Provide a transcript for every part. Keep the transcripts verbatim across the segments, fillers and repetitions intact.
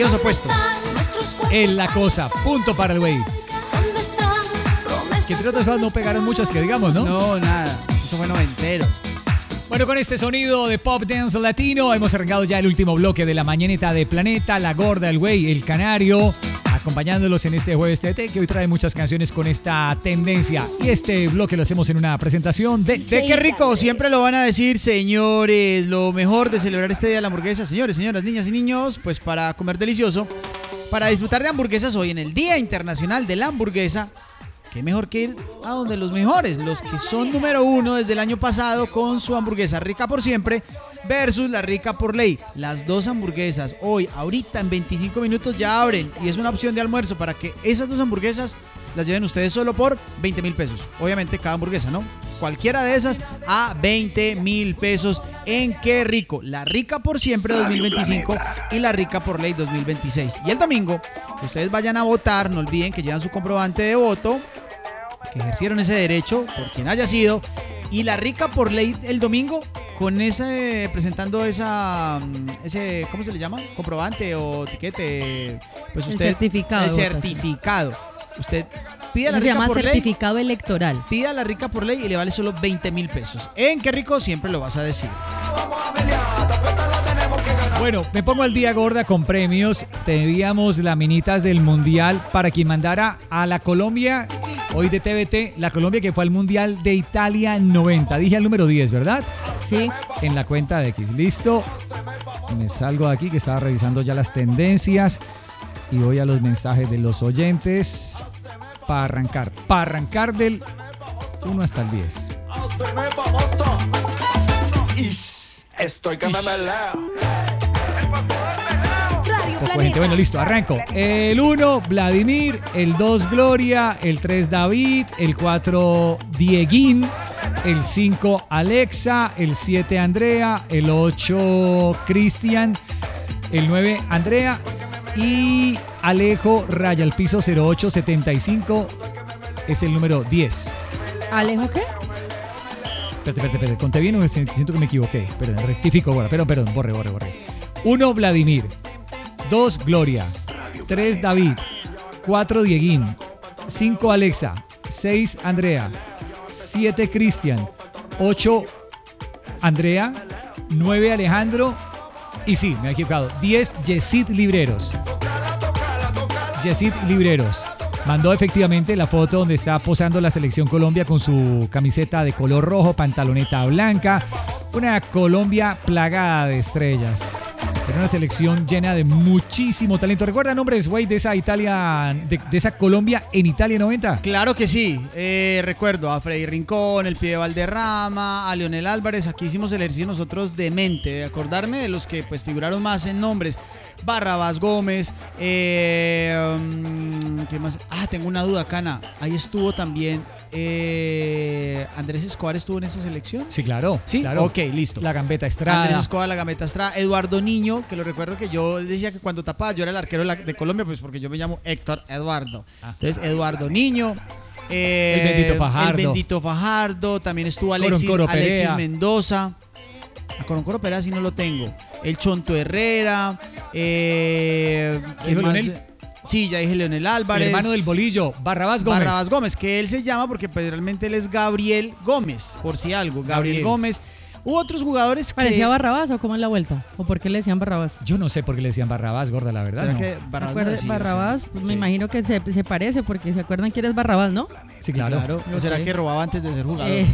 Los opuestos. En la cosa, punto para el güey. Que entre otras cosas no pegaron muchas que digamos, ¿no? No, nada. Eso fue noventero. Bueno, con este sonido de pop dance latino hemos arrancado ya el último bloque de la mañanita de Planeta, La Gorda, el Güey, el Canario, acompañándolos en este jueves T T, que hoy trae muchas canciones con esta tendencia. Y este bloque lo hacemos en una presentación de... De qué rico, siempre lo van a decir, señores, lo mejor de celebrar este día de la hamburguesa, señores, señoras, niñas y niños, pues para comer delicioso, para disfrutar de hamburguesas hoy en el Día Internacional de la Hamburguesa. Qué mejor que ir a donde los mejores, los que son número uno desde el año pasado con su hamburguesa rica por siempre versus la rica por ley. Las dos hamburguesas hoy, ahorita en veinticinco minutos ya abren y es una opción de almuerzo para que esas dos hamburguesas las lleven ustedes solo por veinte mil pesos. Obviamente cada hamburguesa, ¿no? Cualquiera de esas a veinte mil pesos en Qué Rico. La rica por siempre dos mil veinticinco y la rica por ley dos mil veintiséis. Y el domingo, que ustedes vayan a votar, no olviden que llevan su comprobante de voto, que ejercieron ese derecho por quien haya sido, y la rica por ley el domingo con ese, presentando esa, ese, ¿cómo se le llama? Comprobante o tiquete, pues usted, el certificado, el certificado, usted pida la se rica llama por certificado ley, electoral. pida la rica por ley y le vale solo veinte mil pesos. En Qué Rico siempre lo vas a decir. Bueno, me pongo al día, gorda, con premios. Teníamos laminitas del Mundial para quien mandara a la Colombia, hoy de T V T, la Colombia que fue al Mundial de Italia noventa. Dije al número diez, ¿verdad? Sí. En la cuenta de X. Listo. Me salgo de aquí que estaba revisando ya las tendencias y voy a los mensajes de los oyentes para arrancar. Para arrancar del uno hasta el diez. Estoy que me peleo. Poco gente. Bueno, listo, arranco. El uno, Vladimir. El dos, Gloria. El tres, David. El cuatro, Dieguín. El cinco, Alexa. El siete, Andrea. El ocho, Cristian. El nueve, Andrea. Y Alejo Raya al piso cero ocho setenta y cinco es el número diez. ¿Alejo qué? Espérate, espérate, espérate. ¿Conté bien o siento que me equivoqué? Perdón, rectifico ahora. Perdón, perdón, borre, borre, borre. uno, Vladimir. dos, Gloria. tres, David. cuatro, Dieguín. cinco, Alexa. seis, Andrea. siete, Cristian. ocho, Andrea. nueve, Alejandro. Y sí, me he equivocado. diez, Yesid Libreros. Yesid Libreros. Mandó efectivamente la foto donde está posando la Selección Colombia con su camiseta de color rojo, pantaloneta blanca. Una Colombia plagada de estrellas. Era una selección llena de muchísimo talento. ¿Recuerdan nombres, güey, de esa Italia, de, de esa Colombia en Italia noventa? Claro que sí. Eh, recuerdo a Freddy Rincón, el Pie de Valderrama, a Leonel Álvarez. Aquí hicimos el ejercicio nosotros de mente, de acordarme de los que pues figuraron más en nombres. Barrabás Gómez, eh, ¿qué más? Ah, tengo una duda, Cana. Ahí estuvo también eh, Andrés Escobar, ¿estuvo en esa selección? Sí, claro. Sí, claro. Ok, listo. La Gambetta Estrada. Andrés Escobar, la Gambetta Estrada. Eduardo Niño, que lo recuerdo que yo decía que cuando tapaba yo era el arquero de, la, de Colombia, pues porque yo me llamo Héctor Eduardo. Ajá. Entonces, Eduardo Niño. Eh, el Bendito Fajardo. El Bendito Fajardo. También estuvo Alexis, Coro, Coro Alexis Mendoza. A Coroncoro Perea sí no lo tengo. El Chonto Herrera. Eh, ¿Qué más? Leonel? Sí, ya dije Leonel Álvarez. El hermano del bolillo, Barrabás Gómez. Barrabás Gómez, que él se llama porque pues, realmente él es Gabriel Gómez, por si algo. Gabriel, Gabriel. Gómez. Hubo otros jugadores que... ¿Parecía Barrabás o cómo es la vuelta? ¿O por qué le decían Barrabás? Yo no sé por qué le decían Barrabás, gorda, la verdad. ¿Será no. que Barrabás? Acuerde, sí, Barrabás, sí, pues sí. Me imagino que se, se parece porque se acuerdan quién es Barrabás, ¿no? Sí, claro. Sí, claro. ¿O okay. será que robaba antes de ser jugador? Eh.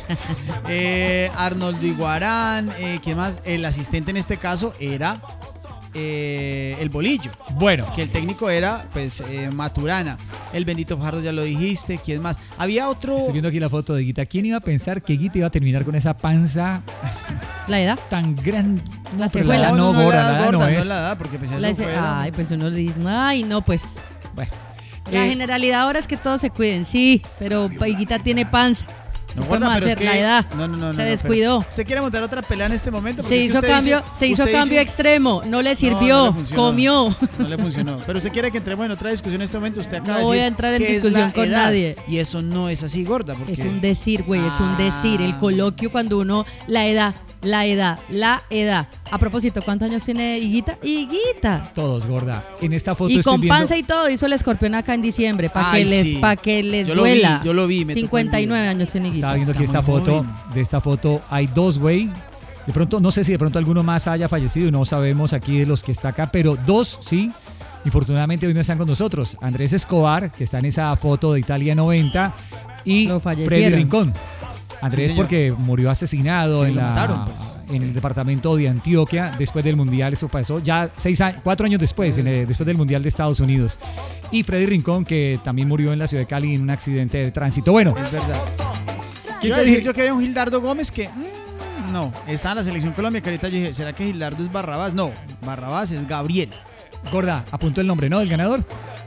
eh, Arnoldo Iguarán, eh, ¿quién más? El asistente en este caso era... Eh, el bolillo. Bueno. Que el técnico era, pues, eh, Maturana. El Bendito Fajardo ya lo dijiste. ¿Quién más? Había otro... Estoy viendo aquí la foto de Guita. ¿Quién iba a pensar que Guita iba a terminar con esa panza ¿La edad? tan grande? La pero secuela. edad No, no, no, gorda, la edad la edad gorda, no no es. la edad, porque pues eso La ese- fuera- Ay, pues uno le dice, ay, no, pues. Bueno. La Eh, generalidad ahora es que todos se cuiden, sí, pero Paiguita tiene panza. No, ¿Qué gorda, podemos pero es hacer? que- La edad. No, no, no, no, se no, descuidó. pero ¿usted quiere montar otra pelea en este momento? Porque Se es que hizo usted cambio, dice- se hizo usted cambio dice- extremo, no le No, sirvió, no le funcionó. comió. No le funcionó. Pero usted quiere que entremos en otra discusión en este momento. Usted acaba No de voy decir a entrar en que es discusión la con edad. nadie. Y eso no es así, gorda. Porque... Es un decir, güey, es un decir. El Ah. coloquio cuando uno, la edad, La edad, la edad. A propósito, ¿cuántos años tiene Higuita? Higuita. Todos, gorda. En esta foto Y estoy con viendo... panza y todo hizo el escorpión acá en diciembre, para que Ay, les, sí. pa que les Yo lo vi, duela. yo lo vi, me tocó cincuenta y nueve el años tiene Estaba Higuita. viendo aquí Está esta muy foto. joven. De esta foto hay dos, güey. De pronto, no sé si de pronto alguno más haya fallecido y no sabemos aquí de los que está acá, pero dos sí. Infortunadamente hoy no están con nosotros. Andrés Escobar, que está en esa foto de Italia noventa, y Lo fallecieron. Freddy Rincón. Andrés Sí, señor. porque murió asesinado Sí, en, lo la, mataron, pues. en el departamento de Antioquia después del Mundial. Eso pasó ya seis años, cuatro años después, en el- después del Mundial de Estados Unidos. Y Freddy Rincón, que también murió en la ciudad de Cali en un accidente de tránsito. Bueno, Es verdad. ¿quién Iba a te decir dije? yo que había un Gildardo Gómez que mm, no, está en la selección Colombia, que ahorita yo dije, ¿será que Gildardo es Barrabás? No, Barrabás es Gabriel. Gorda, apuntó el nombre, ¿no? Del ganador.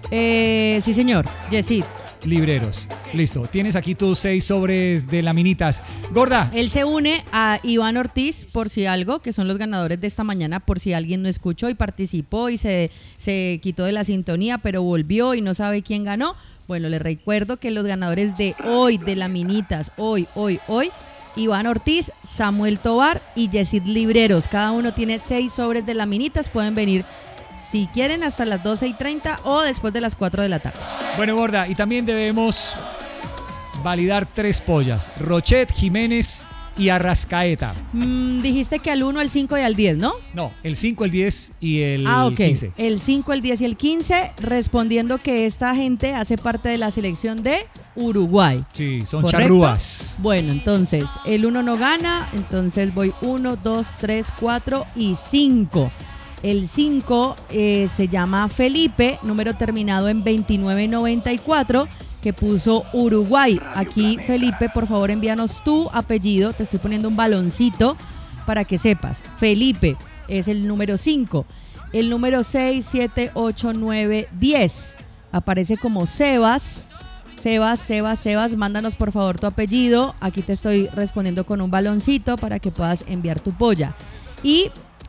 Eh, sí, señor. Yesid. Libreros. Listo. Tienes aquí tus seis sobres de laminitas. Gorda. Él se une a Iván Ortiz, por si algo, que son los ganadores de esta mañana, por si alguien no escuchó y participó y se, se quitó de la sintonía, pero volvió y no sabe quién ganó. Bueno, les recuerdo que los ganadores de hoy, de laminitas, hoy, hoy, hoy, Iván Ortiz, Samuel Tobar y Yesid Libreros. Cada uno tiene seis sobres de laminitas. Pueden venir si quieren hasta las doce y treinta o después de las cuatro de la tarde. Bueno, gorda, y también debemos validar tres pollas. Rochet, Jiménez y Arrascaeta. Mm, dijiste que al uno, al cinco y al diez, ¿no? No, el cinco, el diez y el Ah, ok. quince. El cinco, el diez y el quince, respondiendo que esta gente hace parte de la selección de Uruguay. Sí, son ¿Correcto? charrúas. Bueno, entonces, el uno no gana, entonces voy uno, dos, tres, cuatro y cinco. El cinco eh, se llama Felipe, número terminado en veintinueve noventa y cuatro, que puso Uruguay. Aquí, Felipe, por favor, envíanos tu apellido. Te estoy poniendo un baloncito para que sepas. Felipe es el número cinco. El número seis, siete, ocho, nueve, diez aparece como Sebas. Sebas, Sebas, Sebas, mándanos por favor tu apellido. Aquí te estoy respondiendo con un baloncito para que puedas enviar tu polla. Y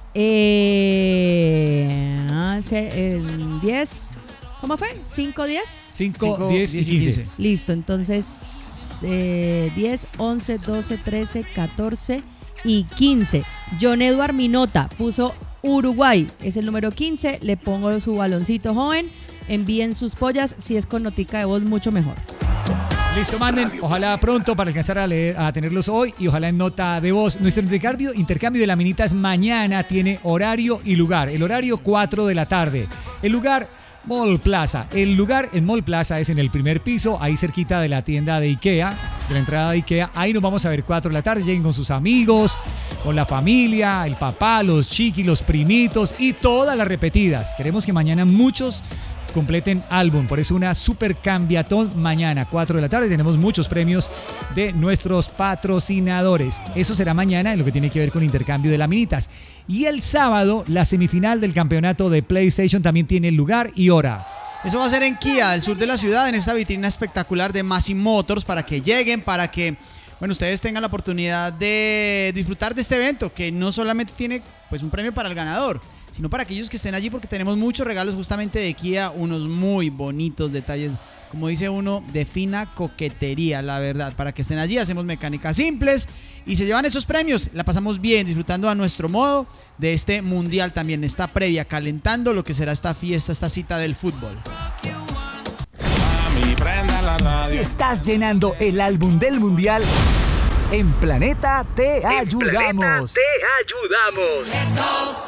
eh, el diez, ¿cómo fue? ¿cinco, diez? cinco, diez y quince. Listo, entonces eh, diez, once, doce, trece, catorce y quince. John Edward Minota puso Uruguay, es el número quince. Le pongo su baloncito, joven. Envíen sus pollas, si es con notica de voz, mucho mejor. Listo, manden, ojalá pronto para alcanzar a, leer, a tenerlos hoy y ojalá en nota de voz. Nuestro intercambio, intercambio de laminitas mañana tiene horario y lugar. El horario cuatro de la tarde. El lugar, Mall Plaza. El lugar en Mall Plaza es en el primer piso, ahí cerquita de la tienda de Ikea, de la entrada de Ikea. Ahí nos vamos a ver cuatro de la tarde. Lleguen con sus amigos, con la familia, el papá, los chiquis, los primitos y todas las repetidas. Queremos que mañana muchos completen álbum, por eso una super cambiatón mañana, cuatro de la tarde. Tenemos muchos premios de nuestros patrocinadores. Eso será mañana en lo que tiene que ver con intercambio de laminitas. Y el sábado, la semifinal del campeonato de PlayStation también tiene lugar y hora. Eso va a ser en Kia, al sur de la ciudad, en esta vitrina espectacular de Massey Motors, para que lleguen, para que, bueno, ustedes tengan la oportunidad de disfrutar de este evento, que no solamente tiene pues un premio para el ganador, sino para aquellos que estén allí, porque tenemos muchos regalos justamente de Kia, unos muy bonitos detalles, como dice uno, de fina coquetería, la verdad. Para que estén allí, hacemos mecánicas simples y se llevan esos premios. La pasamos bien, disfrutando a nuestro modo de este mundial también, esta previa, calentando lo que será esta fiesta, esta cita del fútbol. Si estás llenando el álbum del mundial, en Planeta te ayudamos. Te ayudamos.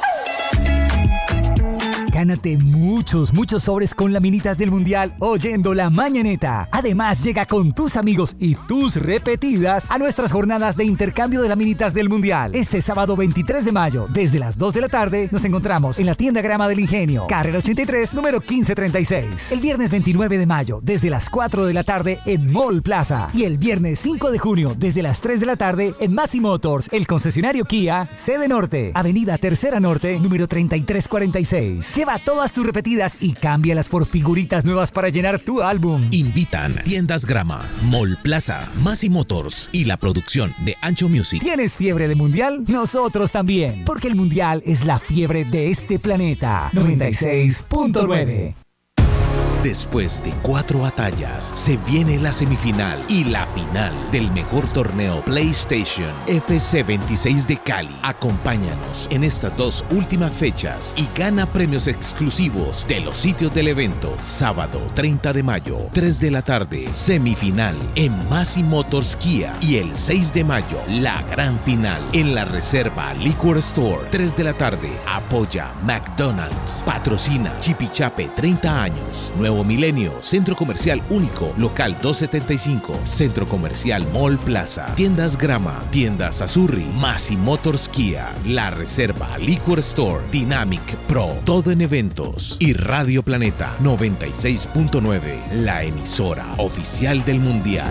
Gánate muchos, muchos sobres con laminitas del mundial oyendo La Mañaneta. Además, llega con tus amigos y tus repetidas a nuestras jornadas de intercambio de laminitas del mundial. Este sábado veintitrés de mayo, desde las dos de la tarde, nos encontramos en la tienda Grama del Ingenio, carrera ochenta y tres, número quince treinta y seis. El viernes veintinueve de mayo, desde las cuatro de la tarde, en Mall Plaza. Y el viernes cinco de junio, desde las tres de la tarde, en Massey Motors, el concesionario Kia, sede norte, avenida Tercera Norte, número treinta y tres cuarenta y seis. Lleva todas tus repetidas y cámbialas por figuritas nuevas para llenar tu álbum. Invitan Tiendas Grama, Mall Plaza, Massey Motors y la producción de Ancho Music. ¿Tienes fiebre de mundial? Nosotros también, porque el mundial es la fiebre de este planeta. noventa y seis punto nueve. Después de cuatro batallas, se viene la semifinal y la final del mejor torneo PlayStation F C veintiséis de Cali. Acompáñanos en estas dos últimas fechas y gana premios exclusivos de los sitios del evento. Sábado treinta de mayo, tres de la tarde, semifinal en Masi Motors Kia, y el seis de mayo, la gran final en la Reserva Liquor Store, tres de la tarde. Apoya McDonald's, patrocina Chipichape treinta años, Nuevo Milenio, Centro Comercial Único, Local doscientos setenta y cinco, Centro Comercial Mall Plaza, Tiendas Grama, Tiendas Azurri, Masi Motors Kia, La Reserva Liquor Store, Dynamic Pro, todo en eventos, y Radio Planeta noventa y seis punto nueve, la emisora oficial del Mundial.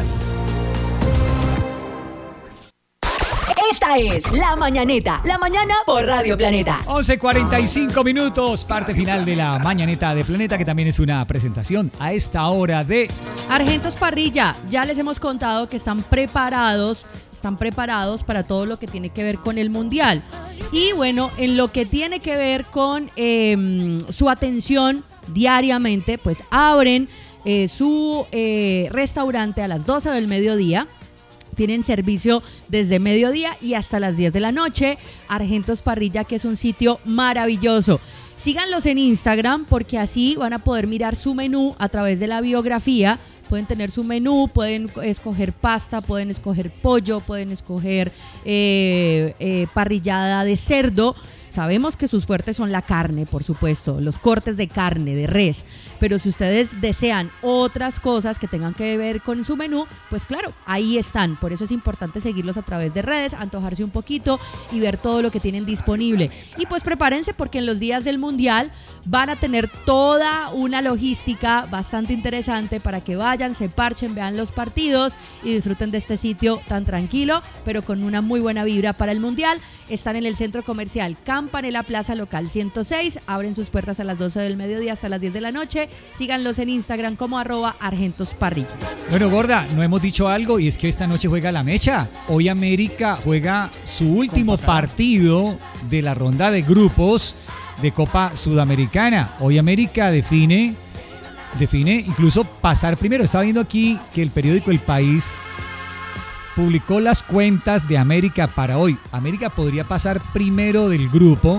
Esta es La Mañaneta, la mañana por Radio Planeta. once cuarenta y cinco minutos, parte final de La Mañaneta de Planeta, que también es una presentación a esta hora de... Argentos Parrilla, ya les hemos contado que están preparados, están preparados para todo lo que tiene que ver con el Mundial. Y bueno, en lo que tiene que ver con eh, su atención diariamente, pues abren eh, su eh, restaurante a las doce del mediodía. Tienen servicio desde mediodía y hasta las diez de la noche. Argentos Parrilla, que es un sitio maravilloso. Síganlos en Instagram porque así van a poder mirar su menú a través de la biografía. Pueden tener su menú, pueden escoger pasta, pueden escoger pollo, pueden escoger eh, eh, parrillada de cerdo. Sabemos que sus fuertes son la carne, por supuesto, los cortes de carne, de res, pero si ustedes desean otras cosas que tengan que ver con su menú, pues claro, ahí están. Por eso es importante seguirlos a través de redes, antojarse un poquito y ver todo lo que tienen disponible. Y pues prepárense porque en los días del Mundial van a tener toda una logística bastante interesante para que vayan, se parchen, vean los partidos y disfruten de este sitio tan tranquilo, pero con una muy buena vibra para el Mundial. Están en el Centro Comercial Campanella Plaza Local ciento seis, abren sus puertas a las doce del mediodía hasta las diez de la noche. Síganlos en Instagram como arroba Argentos Parrilla. Bueno, Gorda, no hemos dicho algo y es que esta noche juega la mecha. Hoy América juega su último partido de la ronda de grupos de Copa Sudamericana. Hoy América define, define incluso pasar primero. Estaba viendo aquí que el periódico El País publicó las cuentas de América para hoy. América podría pasar primero del grupo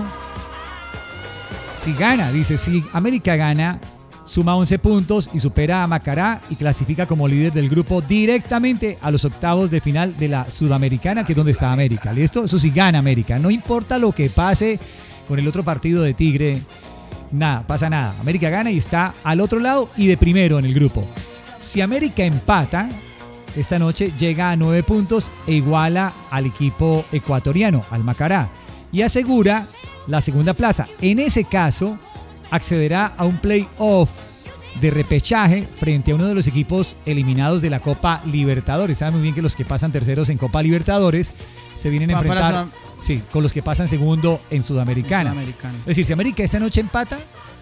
si gana. Dice, si América gana, suma once puntos y supera a Macará y clasifica como líder del grupo directamente a los octavos de final de la Sudamericana, que es donde está América. ¿Listo? Eso sí gana América. No importa lo que pase con el otro partido de Tigre, nada, pasa nada. América gana y está al otro lado y de primero en el grupo. Si América empata, esta noche llega a nueve puntos e iguala al equipo ecuatoriano, al Macará, y asegura la segunda plaza. En ese caso, accederá a un playoff de repechaje frente a uno de los equipos eliminados de la Copa Libertadores. Saben muy bien que los que pasan terceros en Copa Libertadores se vienen a Va para enfrentar Sudam- sí, con los que pasan segundo en Sudamericana. En Sudamericana. Es decir, si América esta noche empata,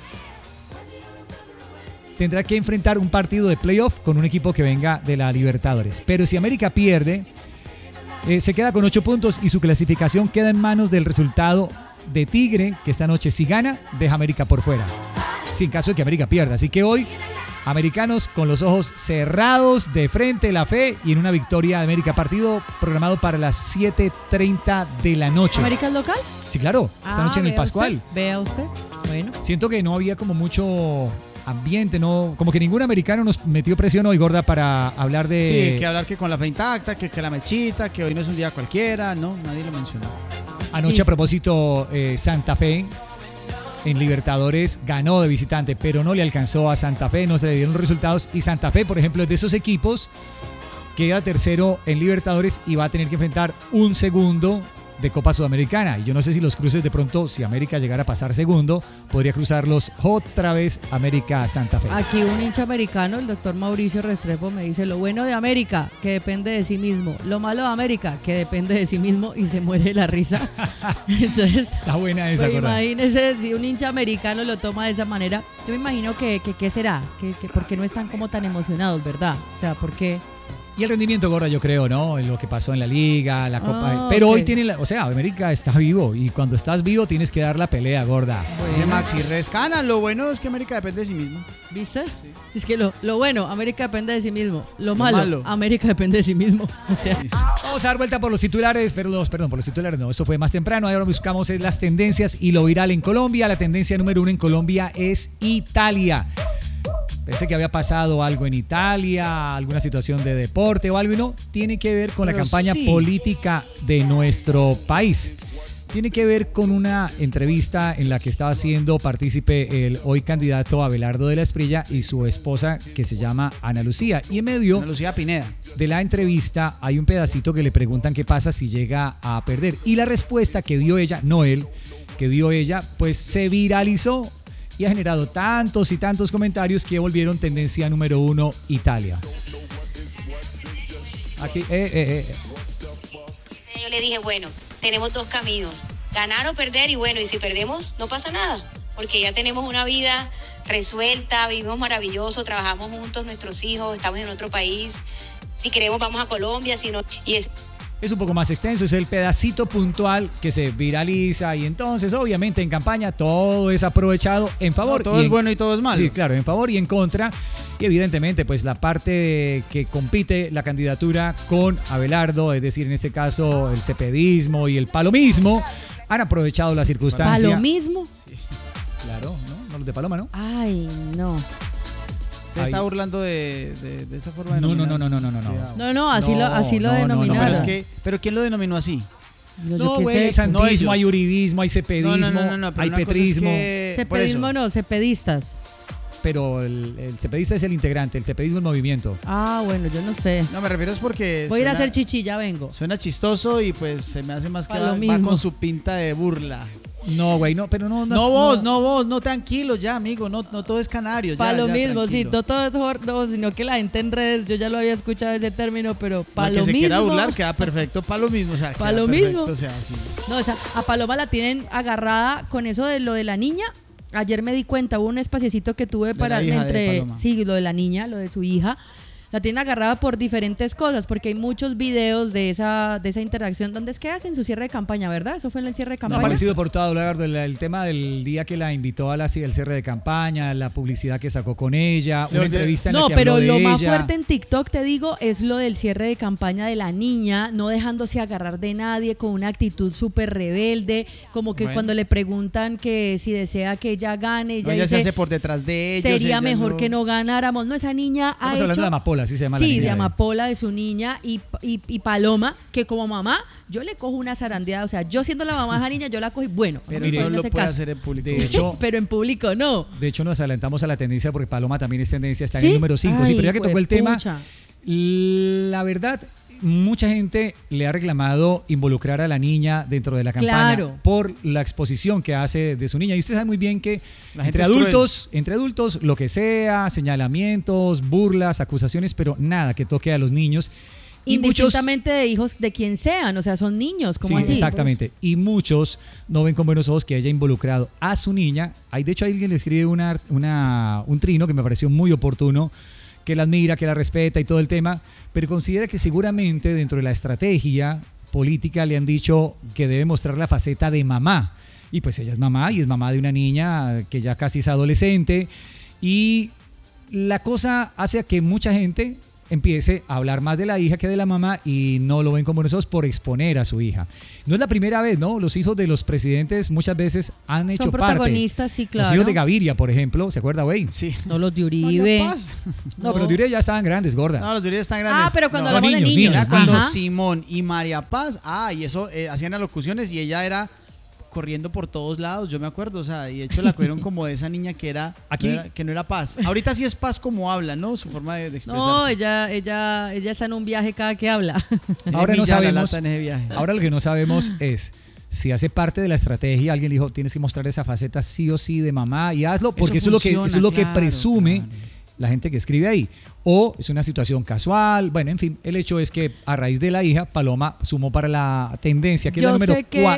tendrá que enfrentar un partido de playoff con un equipo que venga de la Libertadores. Pero si América pierde, eh, se queda con ocho puntos y su clasificación queda en manos del resultado de Tigre, que esta noche si gana, deja a América por fuera, sin caso de que América pierda. Así que hoy, americanos con los ojos cerrados, de frente, la fe y en una victoria de América. Partido programado para las siete treinta de la noche. ¿América es local? Sí, claro, esta Ah, noche en el vea Pascual. usted, vea usted, bueno. Siento que no había como mucho ambiente, no, como que ningún americano nos metió presión hoy, Gorda, para hablar de... Sí, que hablar que con la fe intacta, que, que la mechita, que hoy no es un día cualquiera, no, nadie lo mencionó. Anoche, a propósito, eh, Santa Fe en Libertadores ganó de visitante, pero no le alcanzó a Santa Fe, no se le dieron los resultados. Y Santa Fe, por ejemplo, es de esos equipos que queda tercero en Libertadores y va a tener que enfrentar un segundo de Copa Sudamericana. Y yo no sé si los cruces de pronto, si América llegara a pasar segundo, podría cruzarlos otra vez América-Santa Fe. Aquí un hincha americano, el doctor Mauricio Restrepo, me dice: lo bueno de América, que depende de sí mismo. Lo malo de América, que depende de sí mismo, y se muere de la risa. Entonces, está buena esa, pues, Gorda. imagínese si un hincha americano lo toma de esa manera. Yo me imagino que, que ¿qué será? Que, que, ¿por qué no están como tan emocionados, verdad? O sea, ¿por qué? Y el rendimiento, gorda, yo creo, ¿no? Lo que pasó en la liga, la Copa. Ah, Pero ok. hoy tiene, la, o sea, América está vivo y cuando estás vivo tienes que dar la pelea, gorda. Dice Maxi Rescana, lo bueno es que América depende de sí mismo. ¿Viste? Es que lo, lo bueno, América depende de sí mismo. Lo, Lo malo, malo. América depende de sí mismo. O sea, Vamos a dar vuelta por los titulares, pero los, perdón, por los titulares no, eso fue más temprano. Ahora buscamos es las tendencias y lo viral en Colombia. La tendencia número uno en Colombia es Italia. Pensé que había pasado algo en Italia, alguna situación de deporte o algo, y no, tiene que ver con la Pero campaña sí. política de nuestro país. Tiene que ver con una entrevista en la que estaba siendo partícipe el hoy candidato Abelardo de la Espriella y su esposa, que se llama Ana Lucía. Y en medio Ana Lucía Pineda. de la entrevista hay un pedacito que le preguntan qué pasa si llega a perder. Y la respuesta que dio ella, no él, que dio ella, pues se viralizó y ha generado tantos y tantos comentarios que volvieron tendencia número uno Italia. Aquí, eh, eh, eh. Yo le dije, bueno, tenemos dos caminos, ganar o perder, y bueno, y si perdemos, no pasa nada, porque ya tenemos una vida resuelta, vivimos maravilloso, trabajamos juntos, nuestros hijos, estamos en otro país, si queremos vamos a Colombia, si no, y es... Es un poco más extenso, es el pedacito puntual que se viraliza y entonces obviamente en campaña todo es aprovechado en favor. No, todo y es en- bueno y todo es malo. Sí, claro, en favor y en contra. Y evidentemente pues la parte que compite la candidatura con Abelardo, es decir, en este caso el cepedismo y el palomismo, han aprovechado la circunstancia. ¿palomismo? Claro, ¿no? No los de paloma, ¿no? Ay, no. Se está Ahí. burlando de, de, de esa forma de No, no, nominar. no, no, no, no, no. Cuidado. No, no, así lo, así lo No, no, no, No, denominaron. pero es que, pero ¿quién lo denominó así? No, yo No, qué güey, sé. hay santismo, no ellos. hay uribismo, hay cepedismo, No, no, no, no, no, pero hay una cosa es petrismo. que- por eso. Cepedismo no, cepedistas. Pero el, el cepedista es el integrante, el cepedismo es el movimiento. Ah, bueno, yo no sé. No, me refiero es porque Voy a ir a suena- hacer chichi, ya vengo. Suena chistoso y pues se me hace más que Pa' va, lo va mismo. con su pinta de burla. No, güey, no, pero no. No, vos, no vos, no tranquilo ya, amigo, no, no todo es canario. Ya, Para lo ya, mismo, sí, tranquilo. no todo es gordo, sino que la gente en redes, yo ya lo había escuchado ese término, pero No, para que lo se mismo. quiera burlar queda perfecto, para lo mismo, o sea, Pa' queda lo perfecto, mismo. o sea, sí. No, o sea, a Paloma la tienen agarrada con eso de lo de la niña. Ayer me di cuenta, hubo un espaciecito que tuve De para la hija de entre Paloma. sí, lo de la niña, lo de su hija. La tienen agarrada por diferentes cosas, porque hay muchos videos de esa de esa interacción. ¿Dónde es que hacen su cierre de campaña, verdad? Eso fue en el cierre de No ha campaña. aparecido por todo lado, el, el tema del día que la invitó a la, al cierre de campaña, la publicidad que sacó con ella, Le una olvidé- entrevista en la No, que pero habló de lo más ella. fuerte en TikTok, te digo, es lo del cierre de campaña de la niña, no dejándose agarrar de nadie, con una actitud súper rebelde, como que Bueno. cuando le preguntan que si desea que ella gane, ella No, ella se dice, hace por detrás de ellos. sería ella mejor no- que no ganáramos. No, esa niña ha Estamos hecho... hablando de Amapola, así se llama la Sí, niña de de- Amapola, de su niña, y, y, y Paloma, que como mamá, yo le cojo una zarandeada, o sea, yo siendo la mamá de esa niña, yo la cojo y bueno, Pero vamos a no ponerle lo ese puede caso. hacer en público. De hecho, Pero en público no. de hecho, nos adelantamos a la tendencia porque Paloma también es tendencia, está en ¿Sí? el número cinco. Sí, Ay, pero ya que tocó el tema, juepucha. la verdad, mucha gente le ha reclamado involucrar a la niña dentro de la campaña Claro. por la exposición que hace de su niña. Y usted sabe muy bien que La gente entre es cruel. adultos, entre adultos, lo que sea, señalamientos, burlas, acusaciones, pero nada que toque a los niños. Y muchos, Indistintamente de hijos de quien sean, o sea, son niños, como sí, así. exactamente. Y muchos no ven con buenos ojos que haya involucrado a su niña. Hay, de hecho, alguien le escribe una, una, un trino que me pareció muy oportuno, que la admira, que la respeta y todo el tema, pero considera que seguramente dentro de la estrategia política le han dicho que debe mostrar la faceta de mamá. Y pues ella es mamá y es mamá de una niña que ya casi es adolescente. Y la cosa hace a que mucha gente empiece a hablar más de la hija que de la mamá y no lo ven con buenos ojos por exponer a su hija. No es la primera vez, ¿no? Los hijos de los presidentes muchas veces han hecho Son parte. protagonistas, sí, claro. Los hijos de Gaviria, por ejemplo, ¿se acuerda, güey? Sí. No los de Uribe. María Paz. No, pero los de Uribe ya estaban grandes, gorda. No, los de Uribe están grandes. Ah, pero cuando No, hablamos de niños, niños. niños, Era cuando Ajá. Simón y María Paz, ah, y eso, eh, hacían alocuciones y ella era corriendo por todos lados, yo me acuerdo, o sea, y de hecho la cogieron como de esa niña que era, Aquí- no era- que no era Paz. Ahorita sí es Paz como habla, ¿no? Su forma de, de expresarse. No, ella, ella, ella está en un viaje cada que habla. Tiene Ahora no milla la sabemos. lata en ese viaje. Ahora lo que no sabemos es si hace parte de la estrategia. Alguien dijo, tienes que mostrar esa faceta sí o sí de mamá y hazlo, porque eso, Eso es lo que, funciona, eso es lo que claro, presume claro. la gente que escribe ahí. O es una situación casual. Bueno, en fin, el hecho es que a raíz de la hija, Paloma sumó para la tendencia, que es la Yo número sé que cuatro.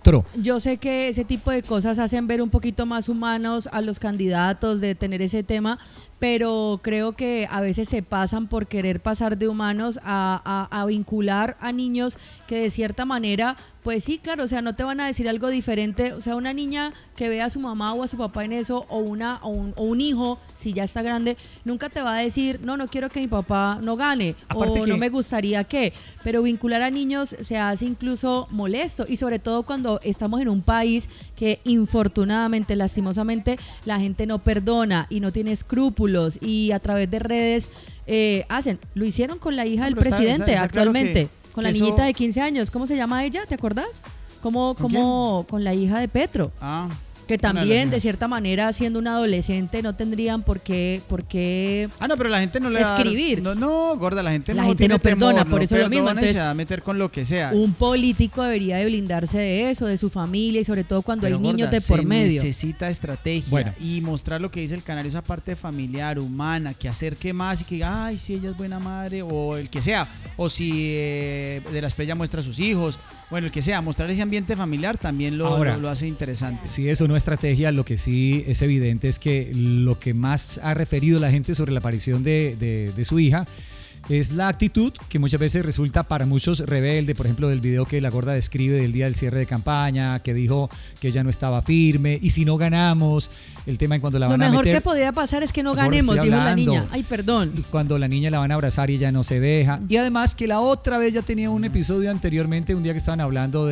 otro. Yo sé que ese tipo de cosas hacen ver un poquito más humanos a los candidatos, de tener ese tema, pero creo que a veces se pasan por querer pasar de humanos a, a, a vincular a niños que de cierta manera, pues sí, claro, o sea, no te van a decir algo diferente. O sea, una niña que ve a su mamá o a su papá en eso, o una o un, o un hijo, si ya está grande, nunca te va a decir, no, no quiero que mi papá no gane, Aparte o que- no me gustaría que, pero vincular a niños se hace incluso molesto, y sobre todo cuando estamos en un país que infortunadamente, lastimosamente, la gente no perdona y no tiene escrúpulos, y a través de redes eh, hacen, lo hicieron con la hija No, del pero está- presidente está- está claro actualmente, que- con que la eso- niñita de quince años, ¿cómo se llama ella? ¿Te acuerdas? Como, ¿Con como con la hija de Petro. Ah, Que una de las también, de hijas. cierta manera, siendo un adolescente, no tendrían por qué, por qué Ah, no, pero la gente no le va a dar- escribir. No, no, gorda, la gente La no gente tiene no perdona, temor, por no eso es lo mismo. perdona y Entonces, se va a meter con lo que sea. un político debería de blindarse de eso, de su familia, y sobre todo cuando Pero, hay niños gorda, de por se medio. necesita estrategia Bueno. y mostrar lo que dice el canario, esa parte familiar, humana, que acerque más y que diga, ay, si ella es buena madre, o el que sea, o si eh, de la Espriella muestra a sus hijos, bueno, el que sea, mostrar ese ambiente familiar también lo, Ahora, lo, lo hace interesante. Si es o no estrategia, lo que sí es evidente es que lo que más ha referido la gente sobre la aparición de, de- de su hija es la actitud que muchas veces resulta para muchos rebelde. Por ejemplo, del video que la gorda describe del día del cierre de campaña, que dijo que ella no estaba firme, y si no ganamos, el tema en cuando la Lo van a mejor meter, que podría pasar es que no Gorda, ganemos, estoy dijo la hablando. niña. Ay, perdón. y cuando la niña la van a abrazar y ella no se deja. Y además que la otra vez ya tenía un episodio anteriormente, un día que estaban hablando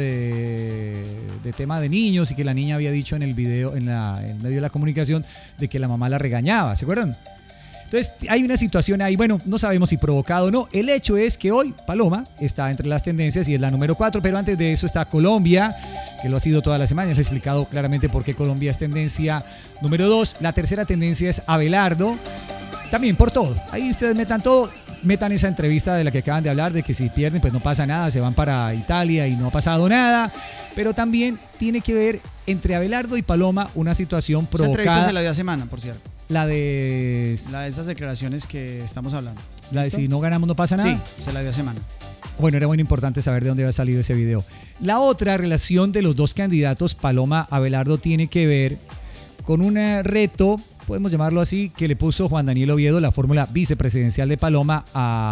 de, de tema de niños, y que la niña había dicho en el video, en, la, en medio de la comunicación, de que la mamá la regañaba, ¿se acuerdan? Entonces hay una situación ahí, bueno, no sabemos si provocado o no. El hecho es que hoy Paloma está entre las tendencias y es la número cuatro, pero antes de eso está Colombia, que lo ha sido toda la semana. Les he explicado claramente por qué Colombia es tendencia número dos. La tercera tendencia es Abelardo, también por todo. Ahí ustedes metan todo, metan esa entrevista de la que acaban de hablar, de que si pierden pues no pasa nada, se van para Italia y no ha pasado nada. Pero también tiene que ver entre Abelardo y Paloma una situación Esa entrevista provocada. se la dio a semana, por cierto. La de... La de esas declaraciones que estamos hablando. La de ¿Listo? si no ganamos no pasa nada. Sí, se la dio a semana. Bueno, era muy importante saber de dónde había salido ese video. La otra relación de los dos candidatos, Paloma Abelardo, tiene que ver con un eh, reto, podemos llamarlo así, que le puso Juan Daniel Oviedo, la fórmula vicepresidencial de Paloma,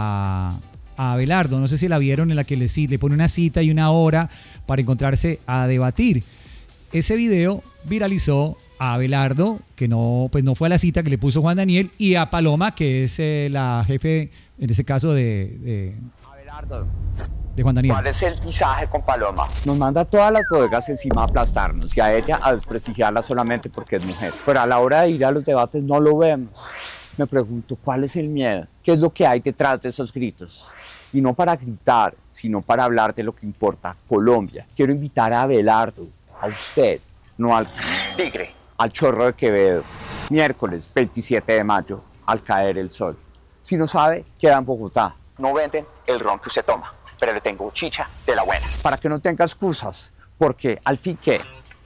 a, a Abelardo. No sé si la vieron, en la que le, ci- le pone una cita y una hora para encontrarse a debatir. Ese video viralizó a Abelardo, que no, pues no fue a la cita que le puso Juan Daniel, y a Paloma, que es eh, la jefe, en este caso, de, de, Abelardo, de Juan Daniel. ¿cuál es el visaje con Paloma? Nos manda todas las bodegas encima a aplastarnos y a ella a desprestigiarla solamente porque es mujer. Pero a la hora de ir a los debates no lo vemos. Me pregunto, ¿cuál es el miedo? ¿Qué es lo que hay detrás de esos gritos? Y no para gritar, sino para hablar de lo que importa, Colombia. Quiero invitar a Abelardo, a usted, no al tigre, al Chorro de Quevedo. Miércoles veintisiete de mayo, al caer el sol. Si no sabe, queda en Bogotá. No venden el ron que usted toma, pero le tengo chicha de la buena. Para que no tenga excusas, porque al fin, ¿qué?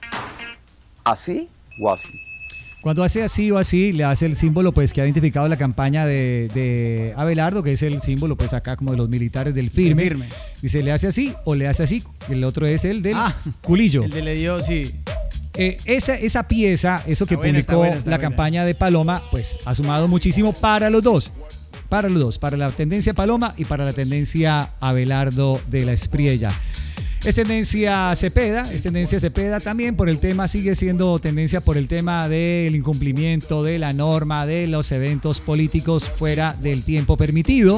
¿Así o así? Cuando hace así o así, le hace el símbolo pues que ha identificado la campaña de, de Abelardo, que es el símbolo pues acá como de los militares del firme. El firme. Dice, le hace así o le hace así. El otro es el del Ah, culillo. El de le dio, sí. Eh, esa, esa pieza, eso que Está buena, está publicó buena, está la buena. campaña de Paloma, pues ha sumado muchísimo para los dos. Para los dos, para la tendencia Paloma y para la tendencia Abelardo de la Espriella. Es tendencia Cepeda, es tendencia Cepeda también por el tema, sigue siendo tendencia por el tema del incumplimiento de la norma de los eventos políticos fuera del tiempo permitido.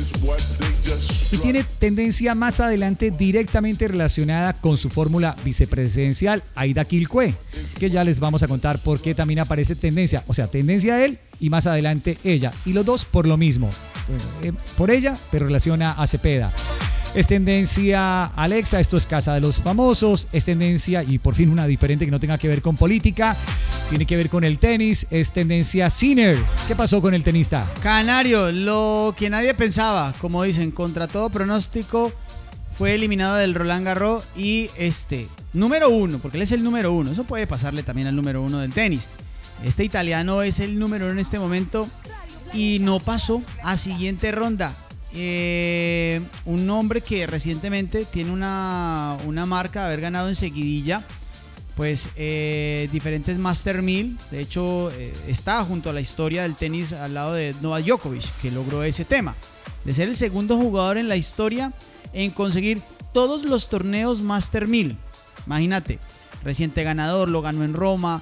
Y tiene tendencia más adelante directamente relacionada con su fórmula vicepresidencial, Aida Quilcue, que ya les vamos a contar por qué también aparece tendencia. O sea, tendencia él y más adelante ella. Y los dos por lo mismo. Eh, por ella, pero relaciona a Cepeda. Es tendencia Alexa, esto es Casa de los Famosos. Es tendencia, y por fin una diferente que no tenga que ver con política, tiene que ver con el tenis. Es tendencia Sinner. ¿Qué pasó con el tenista? Canario, lo que nadie pensaba, como dicen, contra todo pronóstico, fue eliminado del Roland Garros y este, número uno, porque él es el número uno, eso puede pasarle también al número uno del tenis. Este italiano es el número uno en este momento y no pasó a siguiente ronda. eh, un hombre que recientemente tiene una, una marca de haber ganado en seguidilla pues eh, diferentes Master mil. De hecho eh, está junto a la historia del tenis al lado de Novak Djokovic, que logró ese tema de ser el segundo jugador en la historia en conseguir todos los torneos Master mil. Imagínate, reciente ganador, lo ganó en Roma,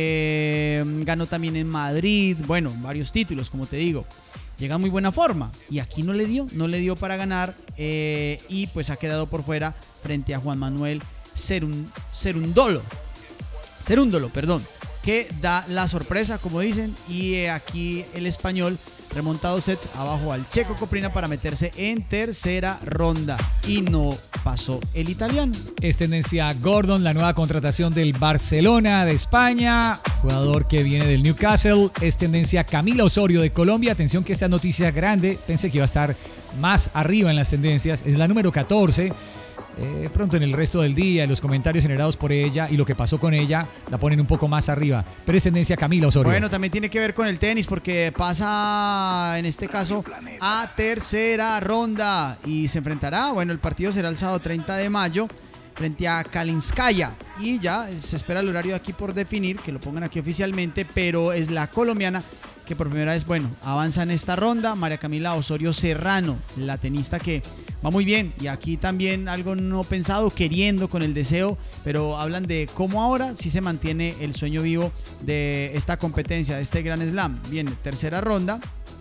eh, ganó también en Madrid, bueno, varios títulos, como te digo. Llega en muy buena forma y aquí no le dio, no le dio para ganar eh, y pues ha quedado por fuera frente a Juan Manuel Cerun, Cerundolo, Cerúndolo, perdón, que da la sorpresa, como dicen, y eh, aquí el español remonta dos sets abajo al checo Coprina para meterse en tercera ronda y no pasó el italiano. Es tendencia Gordon, la nueva contratación del Barcelona de España, jugador que viene del Newcastle. Es tendencia Camila Osorio de Colombia. Atención que esta noticia grande, pensé que iba a estar más arriba en las tendencias, es la número catorce. Eh, pronto en el resto del día, los comentarios generados por ella y lo que pasó con ella la ponen un poco más arriba, pero es tendencia Camila Osorio. Bueno, también tiene que ver con el tenis porque pasa en este caso a tercera ronda y se enfrentará, bueno, el partido será el sábado treinta de mayo frente a Kalinskaya y ya se espera el horario aquí por definir, que lo pongan aquí oficialmente, pero es la colombiana que por primera vez, bueno, avanza en esta ronda, María Camila Osorio Serrano, la tenista que va muy bien y aquí también algo no pensado, queriendo con el deseo, pero hablan de cómo ahora sí se mantiene el sueño vivo de esta competencia, de este Grand Slam. Viene tercera ronda,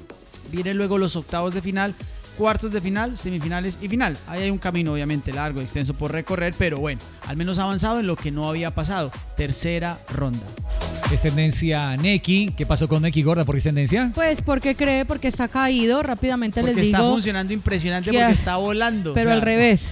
viene luego los octavos de final, cuartos de final, semifinales y final. Ahí hay un camino obviamente largo, extenso por recorrer, pero bueno, al menos ha avanzado en lo que no había pasado, tercera ronda. Es tendencia Neki. ¿Qué pasó con Neki, Gorda? ¿Por qué es tendencia? Pues porque cree, porque está caído. Rápidamente porque les digo. Porque está funcionando impresionante, porque que, está volando. Pero o sea. al revés.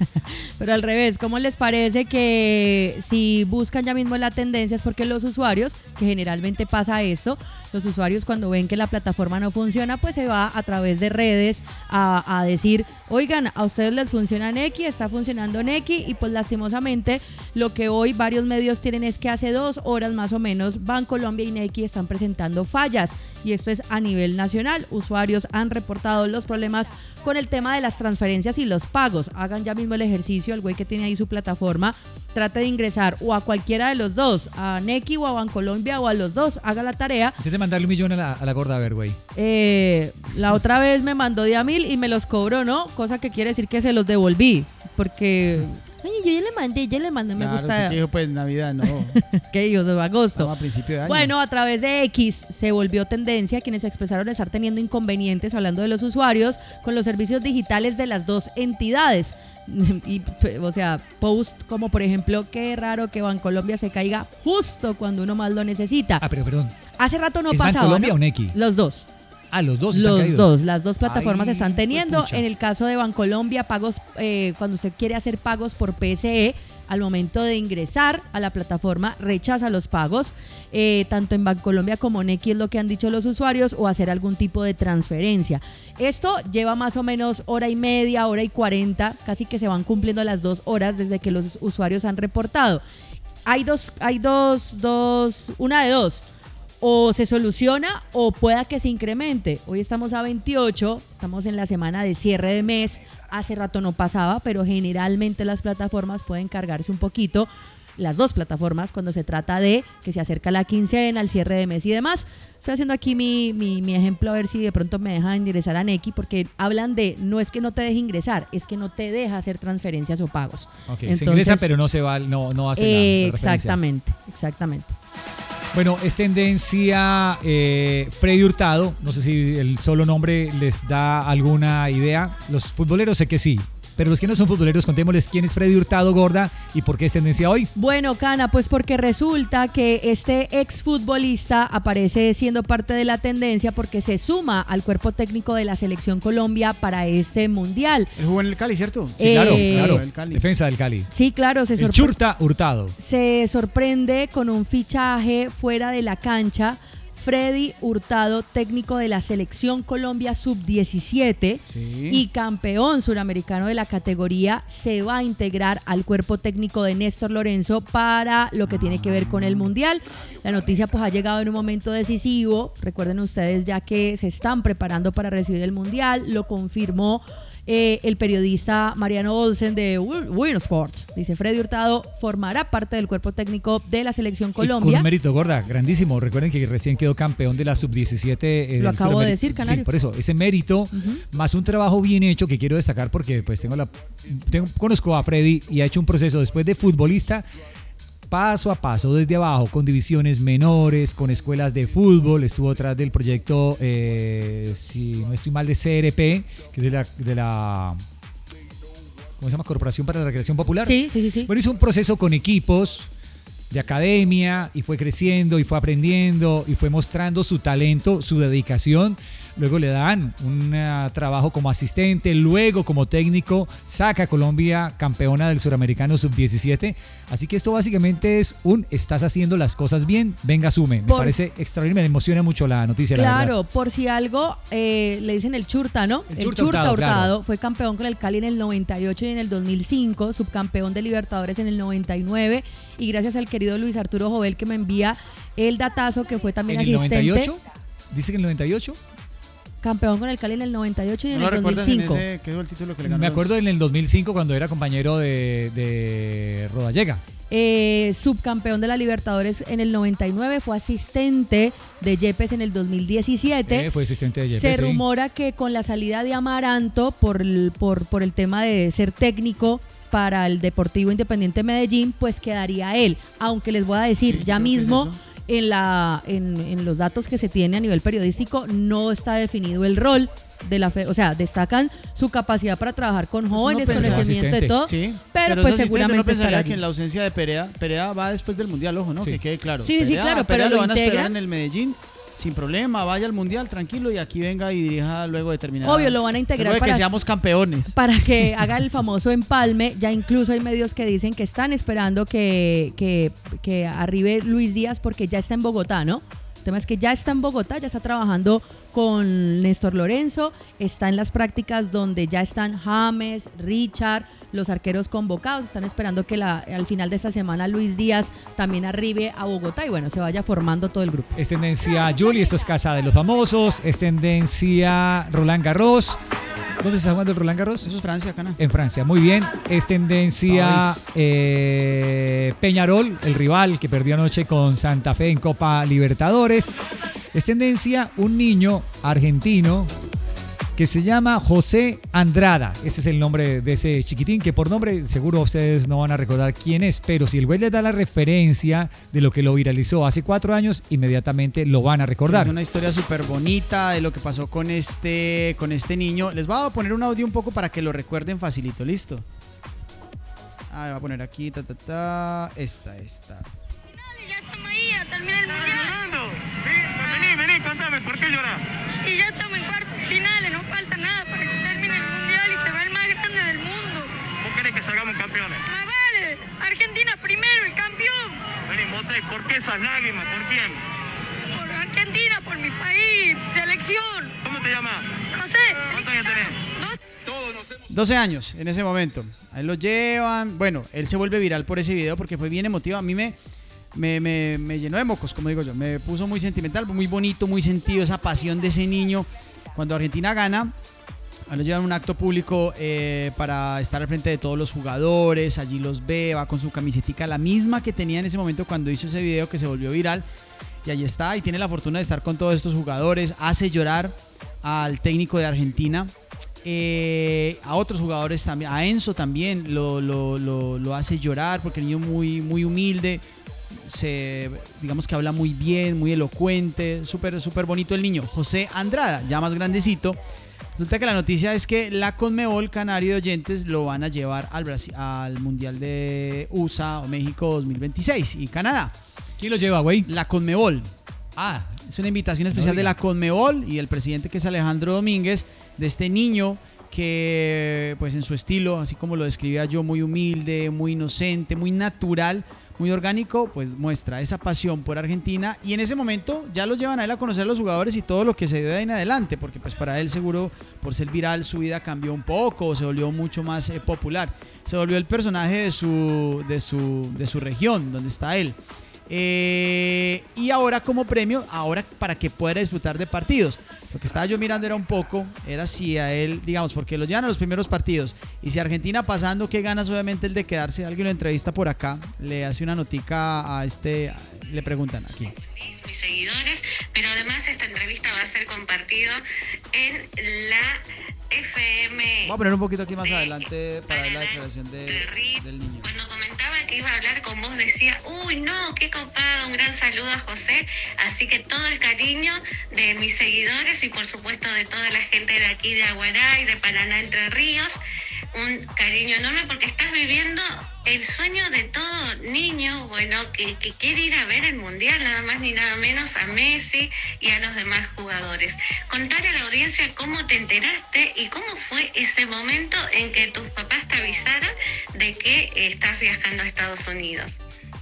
Pero al revés, ¿cómo les parece que si buscan ya mismo la tendencia es porque los usuarios, que generalmente pasa esto, los usuarios cuando ven que la plataforma no funciona, pues se va a través de redes a, a decir, oigan, a ustedes les funciona Neki, está funcionando Neki, y pues lastimosamente lo que hoy varios medios tienen es que hace dos horas más o menos Bancolombia y Neki están presentando fallas, y esto es a nivel nacional. Usuarios han reportado los problemas con el tema de las transferencias y los pagos. Hagan ya mismo el ejercicio, el güey que tiene ahí su plataforma, trate de ingresar o a cualquiera de los dos, a Neki o a Bancolombia o a los dos, haga la tarea. Intente mandarle un millón a la, a la Gorda, a ver, güey. Eh, la otra vez me mandó de a mil y me los cobró, ¿no? Cosa que quiere decir que se los devolví, porque... Ay, yo ya le mandé, ya le mandé, me claro, gusta. ¿Qué dijo? Pues Navidad, no. ¿Qué dijo? De agosto. Estamos a principio de año. Bueno, a través de X se volvió tendencia quienes expresaron estar teniendo inconvenientes, hablando de los usuarios, con los servicios digitales de las dos entidades. Y, o sea, post como por ejemplo, qué raro que Bancolombia se caiga justo cuando uno más lo necesita. Ah, pero perdón. Hace rato no ¿Es pasaba, Bancolombia ¿no? o Neki? Los dos. Ah, los dos están Los caídos. dos, las dos plataformas Ay, están teniendo. pucha. En el caso de Bancolombia, pagos, eh, cuando usted quiere hacer pagos por P S E, al momento de ingresar a la plataforma rechaza los pagos. Eh, tanto en Bancolombia como Neki es lo que han dicho los usuarios, o hacer algún tipo de transferencia. Esto lleva más o menos hora y media, hora y cuarenta, casi que se van cumpliendo las dos horas desde que los usuarios han reportado. Hay dos, hay dos, dos, una de dos. O se soluciona o pueda que se incremente. Hoy estamos a veintiocho, estamos en la semana de cierre de mes. Hace rato no pasaba, pero generalmente las plataformas pueden cargarse un poquito, las dos plataformas, cuando se trata de que se acerca la quincena, el cierre de mes y demás. Estoy haciendo aquí mi, mi, mi ejemplo a ver si de pronto me dejan ingresar a Neki, porque hablan de, no es que no te deje ingresar, es que no te deja hacer transferencias o pagos. Ok, Entonces, se ingresa pero no se va, no, no hace eh, la, la referencia. Exactamente, exactamente. Bueno, es tendencia eh, Freddy Hurtado. No sé si el solo nombre les da alguna idea. Los futboleros sé que sí, pero los que no son futboleros, contémosles quién es Freddy Hurtado, Gorda, y por qué es tendencia hoy. Bueno, Cana, pues porque resulta que este exfutbolista aparece siendo parte de la tendencia porque se suma al cuerpo técnico de la Selección Colombia para este Mundial. Él jugó en el Cali, ¿cierto? Sí, eh, claro, claro. El Cali. Defensa del Cali. Sí, claro. Se el sorpre- Churta Hurtado. Se sorprende con un fichaje fuera de la cancha Freddy Hurtado, técnico de la Selección Colombia sub diecisiete Sí. y campeón suramericano de la categoría, se va a integrar al cuerpo técnico de Néstor Lorenzo para lo que tiene que ver con el Mundial. La noticia pues ha llegado en un momento decisivo. Recuerden ustedes ya que se están preparando para recibir el Mundial. Lo confirmó Eh, el periodista Mariano Olsen de Win Sports. Dice: Freddy Hurtado formará parte del cuerpo técnico de la Selección Colombia. Y con un mérito, gorda, grandísimo. Recuerden que recién quedó campeón de la sub diecisiete. Eh, Lo del acabo de Suramer- decir, Canario. Sí, por eso, ese mérito, Uh-huh. más un trabajo bien hecho que quiero destacar porque pues tengo la tengo, conozco a Freddy y ha hecho un proceso después de futbolista, paso a paso, desde abajo, con divisiones menores, con escuelas de fútbol. Estuvo atrás del proyecto, eh, si no estoy mal, de C R P, que es de la, de la ¿cómo se llama? Corporación para la Recreación Popular. Sí, sí, sí, sí. Bueno, hizo un proceso con equipos de academia y fue creciendo y fue aprendiendo y fue mostrando su talento, su dedicación. Luego le dan un uh, trabajo como asistente, luego como técnico, saca a Colombia campeona del Suramericano sub diecisiete. Así que esto básicamente es un estás haciendo las cosas bien, venga, asume. Me Por- parece extraordinario, me emociona mucho la noticia, la verdad. Claro, por si algo, eh, le dicen el Churta, ¿no? El Churta Hurtado, claro. Fue campeón con el Cali en el noventa y ocho y en el dos mil cinco, subcampeón de Libertadores en el noventa y nueve, y gracias al querido Luis Arturo Jovel que me envía el datazo, que fue también ¿En el asistente. noventa y ocho? ¿Dice que en el noventa y ocho? Campeón con el Cali en el noventa y ocho y en ¿No el lo dos mil recuerdas en cinco. ese, qué fue el título que le ganó? Me los- acuerdo en el dos mil cinco cuando era compañero de, de Rodallega. Eh, subcampeón de la Libertadores en el noventa y nueve, fue asistente de Yepes en el dos mil diecisiete. Eh, fue asistente de Yepes, Se sí. rumora que con la salida de Amaranto por el, por, por el tema de ser técnico para el Deportivo Independiente Medellín, pues quedaría él. Aunque les voy a decir, Sí, ya creo que es mismo eso. en, la, en, en los datos que se tiene a nivel periodístico no está definido el rol de la fe, o sea, destacan su capacidad para trabajar con jóvenes, Pues uno pensa- conocimiento de todo, Sí, pero, es pues asistente, seguramente uno pensaría estará que allí. en la ausencia de Perea, Perea va después del Mundial, ojo, ¿no? Sí. Que quede claro. Sí, sí, Perea, claro, a Perea pero lo lo van a esperar integran. en el Medellín sin problema, vaya al Mundial tranquilo y aquí venga y dirija luego determinada. Obvio, lo van a integrar luego de que para- seamos campeones. para que haga el famoso empalme. Ya incluso hay medios que dicen que están esperando que, que, que arribe Luis Díaz porque ya está en Bogotá, ¿no? El tema es que ya está en Bogotá, ya está trabajando con Néstor Lorenzo, está en las prácticas donde ya están James, Richard, los arqueros convocados, están esperando que la, al final de esta semana Luis Díaz también arribe a Bogotá y bueno, se vaya formando todo el grupo. Es tendencia Juli, esto es Casa de los Famosos. Es tendencia Roland Garros. ¿Dónde se está jugando el Roland Garros? Eso es Francia, Cana. En Francia, muy bien. Es tendencia París. eh, Peñarol, el rival que perdió anoche con Santa Fe en Copa Libertadores. Es tendencia un niño argentino que se llama José Andrada. Ese es el nombre de ese chiquitín, que por nombre seguro ustedes no van a recordar quién es, pero si el güey les da la referencia de lo que lo viralizó hace cuatro años, inmediatamente lo van a recordar. Es una historia súper bonita de lo que pasó con este, con este niño. Les voy a poner un audio un poco para que lo recuerden facilito, ¿listo? Ah, voy a poner aquí, ta, ta, ta, esta, esta. Ya estamos ahí, ya termina el mundial. Vení, vení, contame, ¿por qué llorás? Y ya estamos en cuartos finales, no falta nada para que termine el mundial y se va el más grande del mundo. ¿Vos querés que salgamos campeones? Más vale, Argentina primero, el campeón. Vení, Mote, ¿por qué esas lágrimas? ¿Por quién? Por Argentina, por mi país, selección. ¿Cómo te llamas? José. ¿Cuántos años tenés? Dos. Todos nos hemos... doce años en ese momento. Ahí lo llevan. Bueno, él se vuelve viral por ese video porque fue bien emotivo. A mí me, me, me, me llenó de mocos, como digo yo. Me puso muy sentimental, muy bonito, muy sentido esa pasión de ese niño. Cuando Argentina gana, a lo llevan a un acto público eh, para estar al frente de todos los jugadores. Allí los ve, va con su camisetica, la misma que tenía en ese momento cuando hizo ese video que se volvió viral. Y allí está, y tiene la fortuna de estar con todos estos jugadores. Hace llorar al técnico de Argentina. Eh, a otros jugadores también, a Enzo también lo, lo, lo, lo hace llorar porque el niño muy, muy humilde, se, digamos que habla muy bien, muy elocuente, súper súper bonito el niño. José Andrada, ya más grandecito. Resulta que la noticia es que la Conmebol, Canario de Oyentes, lo van a llevar al, Brasil, al Mundial de U S A o México dos mil veintiséis y Canadá. ¿Quién lo lleva, güey? La Conmebol. Ah, es una invitación especial no de la Conmebol y el presidente, que es Alejandro Domínguez, de este niño que pues en su estilo, así como lo describía yo, muy humilde, muy inocente, muy natural, muy orgánico, pues muestra esa pasión por Argentina y en ese momento ya los llevan a él a conocer a los jugadores y todo lo que se dio de ahí en adelante, porque pues para él seguro por ser viral su vida cambió un poco, se volvió mucho más eh, popular, se volvió el personaje de su, de su, de su región, donde está él. Eh, y ahora como premio, ahora para que pueda disfrutar de partidos, lo que estaba yo mirando era un poco, era si a él, digamos, porque lo llevan a los primeros partidos y si Argentina pasando, ¿qué ganas? Obviamente el de quedarse, alguien lo entrevista por acá, le hace una notica a este, le preguntan aquí. Mis seguidores, pero además esta entrevista va a ser compartido en la F M. Voy a poner un poquito aquí más de, adelante para ver la declaración de, del niño. Cuando comentaba que iba a hablar con vos decía, uy no, qué copado, un gran saludo a José, así que todo el cariño de mis seguidores y por supuesto de toda la gente de aquí de Aguará y de Paraná Entre Ríos, un cariño enorme porque estás viviendo el sueño de todo niño, bueno, que, que quiere ir a ver el Mundial, nada más ni nada menos a Messi y a los demás jugadores. Contar a la audiencia cómo te enteraste y cómo fue ese momento en que tus papás te avisaron de que eh, estás viajando a Estados Unidos.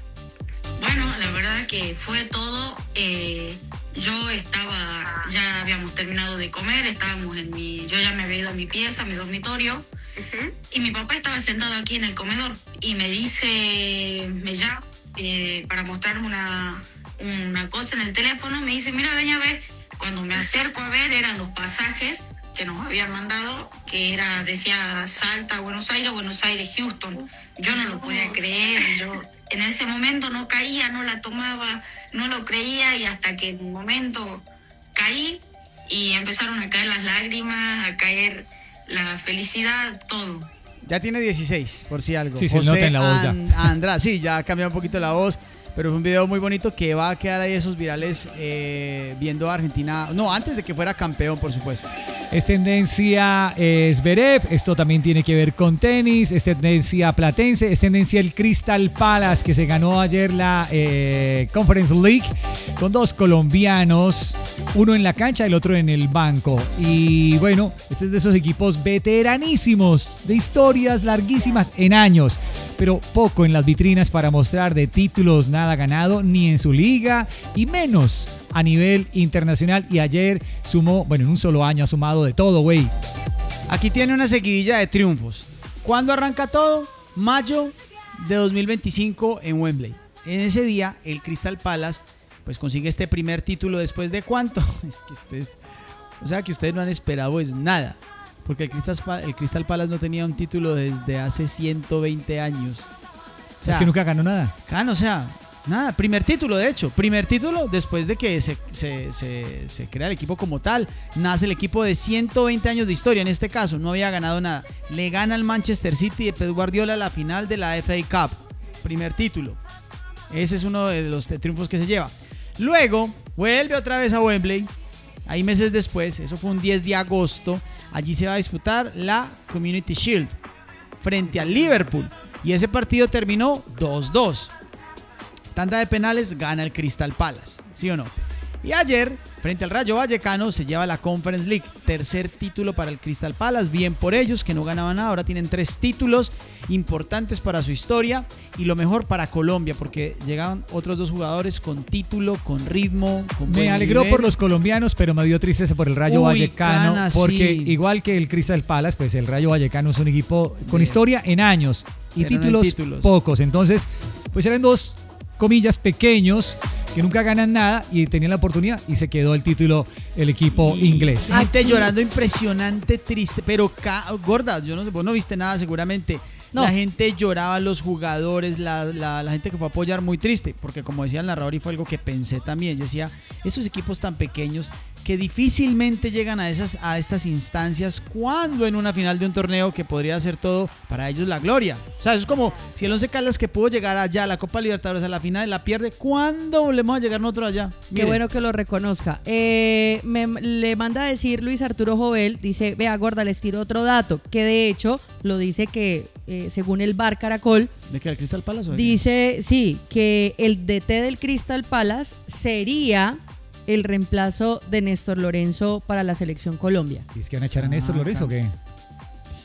Bueno, la verdad que fue todo, eh, yo estaba, ya habíamos terminado de comer, estábamos en mi, yo ya me había ido a mi pieza, a mi dormitorio, uh-huh. Y mi papá estaba sentado aquí en el comedor y me dice, me llama eh, para mostrarme una, una cosa en el teléfono, me dice, mira, ven a ver, cuando me acerco a ver eran los pasajes que nos habían mandado, que era, decía Salta, Buenos Aires, Buenos Aires, Houston. Yo no lo podía creer, yo en ese momento no caía, no la tomaba, no lo creía y hasta que en un momento caí y empezaron a caer las lágrimas, a caer la felicidad, todo. Ya tiene dieciséis, por si algo. Sí, se José nota en la voz ya. And- András, sí, ya ha cambiado un poquito la voz, pero fue un video muy bonito que va a quedar ahí esos virales eh, viendo a Argentina, no, antes de que fuera campeón, por supuesto. Es tendencia eh, Zverev, esto también tiene que ver con tenis, es tendencia platense, es tendencia el Crystal Palace que se ganó ayer la eh, Conference League con dos colombianos, uno en la cancha y el otro en el banco. Y bueno, este es de esos equipos veteranísimos, de historias larguísimas en años, pero poco en las vitrinas para mostrar de títulos, nada ganado, ni en su liga y menos a nivel internacional. Y ayer sumó, bueno, en un solo año ha sumado de todo, güey. Aquí tiene una seguidilla de triunfos. ¿Cuándo arranca todo? Mayo de dos mil veinticinco en Wembley. En ese día, el Crystal Palace pues consigue este primer título después de ¿cuánto? Es que ustedes, o sea que ustedes no han esperado es nada. Porque el Crystal, el Crystal Palace no tenía un título desde hace ciento veinte años. O sea, es que nunca ganó nada. Gan, o sea, nada, primer título de hecho, primer título después de que se, se, se, se crea el equipo como tal, nace el equipo de ciento veinte años de historia, en este caso no había ganado nada, le gana al Manchester City de Pep Guardiola la final de la F A Cup, primer título, ese es uno de los triunfos que se lleva. Luego vuelve otra vez a Wembley, ahí meses después, eso fue un diez de agosto, allí se va a disputar la Community Shield frente al Liverpool y ese partido terminó dos dos. Tanda de penales, gana el Crystal Palace, ¿sí o no? Y ayer, frente al Rayo Vallecano, se lleva la Conference League, tercer título para el Crystal Palace, bien por ellos que no ganaban nada, ahora tienen tres títulos importantes para su historia y lo mejor para Colombia, porque llegaban otros dos jugadores con título, con ritmo, con buen Me alegró nivel. por los colombianos, pero me dio tristeza por el Rayo Uy, Vallecano, Cana, porque sí. igual que el Crystal Palace, pues el Rayo Vallecano es un equipo con historia en años y Pero no en títulos, títulos. pocos, entonces pues eran dos comillas pequeños que nunca ganan nada y tenían la oportunidad y se quedó el título el equipo Y inglés. Gente llorando impresionante, triste, pero ca- gorda, yo no sé, vos no viste nada seguramente. No. La gente lloraba, los jugadores, la, la, la gente que fue a apoyar muy triste, porque como decía el narrador y fue algo que pensé también, yo decía, esos equipos tan pequeños que difícilmente llegan a, esas, a estas instancias cuando en una final de un torneo que podría ser todo para ellos la gloria. O sea, eso es como si el Once Caldas que pudo llegar allá a la Copa Libertadores a la final la pierde, ¿cuándo volvemos a llegar nosotros allá? Qué Mire. bueno que lo reconozca. Eh, me, le manda a decir Luis Arturo Jovel, dice, vea gorda, les tiro otro dato, que de hecho lo dice que eh, según el Bar Caracol, ¿De qué, el Crystal Palace o de qué? dice, sí, que el D T del Crystal Palace sería el reemplazo de Néstor Lorenzo para la selección Colombia. ¿Y es que van a echar a Néstor Ah, Lorenzo o qué?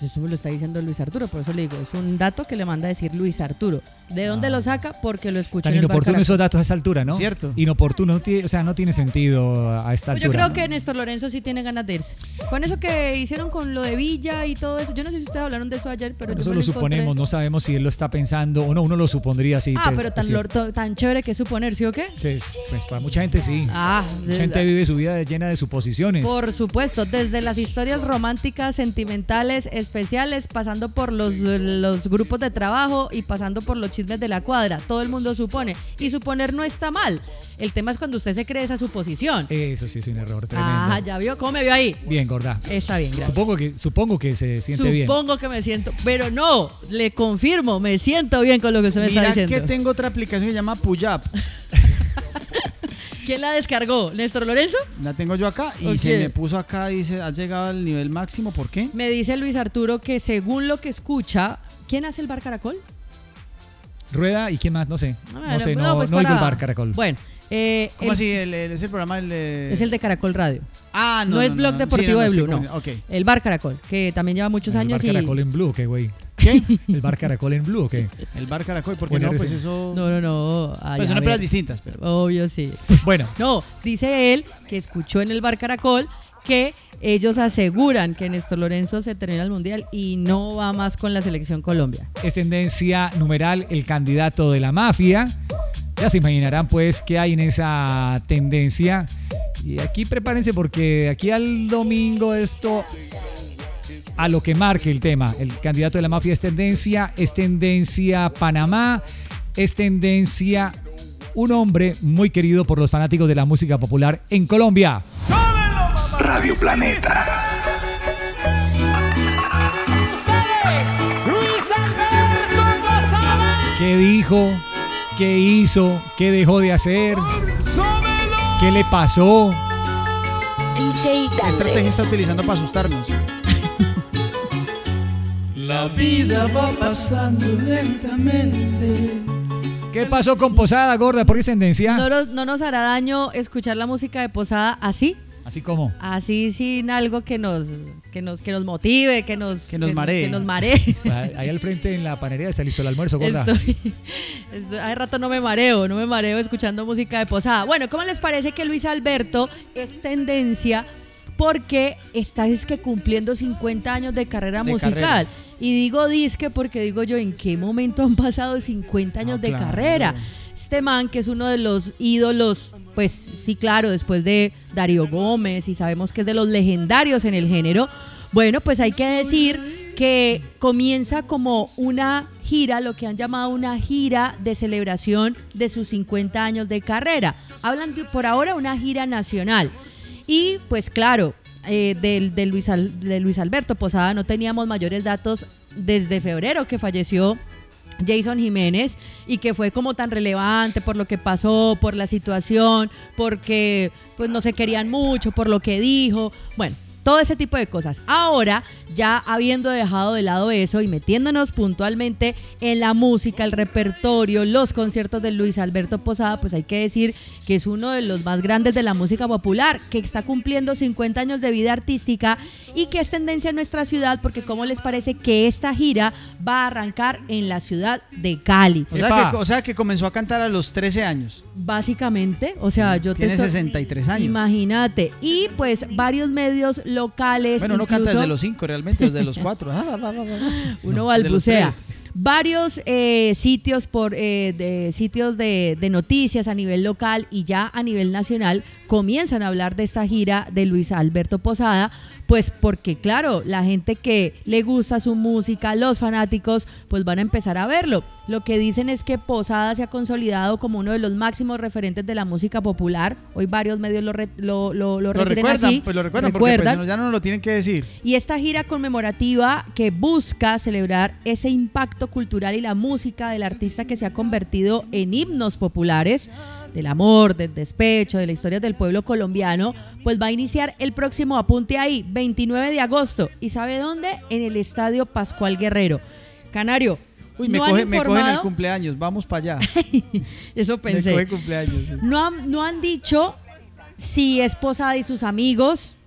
eso me lo está diciendo Luis Arturo, por eso le digo, es un dato que le manda a decir Luis Arturo. ¿De dónde ah. lo saca? Porque lo escuché Tan en el inoportuno Barcaracol. esos datos a esta altura, ¿no? Cierto. Inoportuno, o sea, no tiene sentido a esta pues altura. Yo creo ¿no? que Néstor Lorenzo sí tiene ganas de irse. Con eso que hicieron con lo de Villa y todo eso, yo no sé si ustedes hablaron de eso ayer, pero bueno, yo eso me lo, lo suponemos, encontré. no sabemos si él lo está pensando o no, uno lo supondría así. Ah, te, pero tan, así. lorto, tan chévere que es suponer, ¿sí o qué? Pues, pues para mucha gente sí. Ah, mucha gente vive su vida llena de suposiciones. Por supuesto, desde las historias románticas, sentimentales, especiales, pasando por los, los grupos de trabajo y pasando por los chismes de la cuadra. Todo el mundo supone. Y suponer no está mal. El tema es cuando usted se cree esa suposición. Eso sí es un error tremendo. Ah, ¿ya vio? ¿Cómo me vio ahí? Bien, gorda. Está bien, gracias. Supongo que, supongo que se siente supongo bien. Supongo que me siento, pero no, le confirmo, me siento bien con lo que usted me Mira está diciendo. que tengo otra aplicación que se llama Puyap. ¿Quién la descargó? ¿Néstor Lorenzo? La tengo yo acá y Okay. se me puso acá y dice, has llegado al nivel máximo, ¿por qué? Me dice Luis Arturo que según lo que escucha, ¿quién hace el Bar Caracol? Rueda y quién más, no sé. A No ver, sé, no, no, pues no para- oigo el Bar Caracol. Bueno, eh, ¿Cómo el- así? El, el- es el programa el, eh, es el de Caracol Radio. Ah, no. No, no, es no, Blog no, Deportivo sí, no, no, de Blue, estoy no. con- ok. El Bar Caracol, que también lleva muchos ¿El años Bar y... Caracol en Blue o qué, güey? ¿Qué? ¿El Bar Caracol en Blue o qué? El Bar Caracol, porque Bueno, no, pues recién. eso... No, no, no. Ay, Pues a son ver. empresas distintas, pero... Obvio, sí. Bueno. No, dice él que escuchó en el Bar Caracol que ellos aseguran que Néstor Lorenzo se termina el Mundial y no va más con la Selección Colombia. Es tendencia numeral el candidato de la mafia. Ya se imaginarán pues qué hay en esa tendencia. Y aquí prepárense porque de aquí al domingo esto a lo que marque el tema. El candidato de la mafia es tendencia, es tendencia Panamá, es tendencia un hombre muy querido por los fanáticos de la música popular en Colombia. Radio Planeta. ¿Qué dijo? ¿Qué hizo? ¿Qué dejó de hacer? ¿Qué le pasó? ¿Qué estrategia está utilizando para asustarnos? La vida va pasando lentamente. ¿Qué pasó con Posada, gorda? ¿Por qué es tendencia? ¿No nos, no nos hará daño escuchar la música de Posada así? ¿Así como? Así sin algo que nos, que nos, que nos motive, que nos, Que nos maree. Que nos maree. Ahí al frente en la panadería está listo el almuerzo, gorda. Estoy, estoy- hace rato no me mareo, no me mareo escuchando música de Posada. Bueno, ¿cómo les parece que Luis Alberto es tendencia? Porque está es que cumpliendo cincuenta años de carrera De musical. carrera. Y digo disque porque digo yo, ¿en qué momento han pasado cincuenta años Ah, de claro. carrera? Este man, que es uno de los ídolos, pues sí, claro, después de Darío Gómez, y sabemos que es de los legendarios en el género. Bueno, pues hay que decir que comienza como una gira, lo que han llamado una gira de celebración de sus cincuenta años de carrera. Hablan de, por ahora, una gira nacional. Y pues claro, eh, del, de, Luis Al- de Luis Alberto Posada no teníamos mayores datos desde febrero, que falleció Jason Jiménez, y que fue como tan relevante por lo que pasó, por la situación, porque pues no se querían mucho, por lo que dijo, bueno, todo ese tipo de cosas. Ahora, ya habiendo dejado de lado eso y metiéndonos puntualmente en la música, el repertorio, los conciertos de Luis Alberto Posada, pues hay que decir que es uno de los más grandes de la música popular, que está cumpliendo cincuenta años de vida artística y que es tendencia en nuestra ciudad, porque ¿cómo les parece que esta gira va a arrancar en la ciudad de Cali? O sea, que, o sea que comenzó a cantar a los trece años. Básicamente, o sea, yo Tiene te estoy- sesenta y tres años. Imagínate. Y pues varios medios locales. Bueno, uno canta incluso- desde los cinco realmente, desde los cuatro. Ah, va, va, va, va. Uno No, desde los balbucea. tres. Varios eh, sitios por eh, de, sitios de, de noticias a nivel local y ya a nivel nacional comienzan a hablar de esta gira de Luis Alberto Posada, pues porque claro, la gente que le gusta su música, los fanáticos, pues van a empezar a verlo. Lo que dicen es que Posada se ha consolidado como uno de los máximos referentes de la música popular. Hoy varios medios lo, re- lo, lo, lo Lo refieren recuerdan, así. pues lo recuerdan, porque pues, Recuerdan. si no, ya no nos lo tienen que decir. Y esta gira conmemorativa que busca celebrar ese impacto cultural y la música del artista que se ha convertido en himnos populares del amor, del despecho, de la historia del pueblo colombiano, pues va a iniciar el próximo, apunte ahí, veintinueve de agosto. ¿Y sabe dónde? En el Estadio Pascual Guerrero. Canario, Uy, me, ¿no han coge, me cogen el informado? cumpleaños, vamos para allá. Eso pensé. Me coge cumpleaños. Sí. No han, no han dicho si es Posada y sus amigos,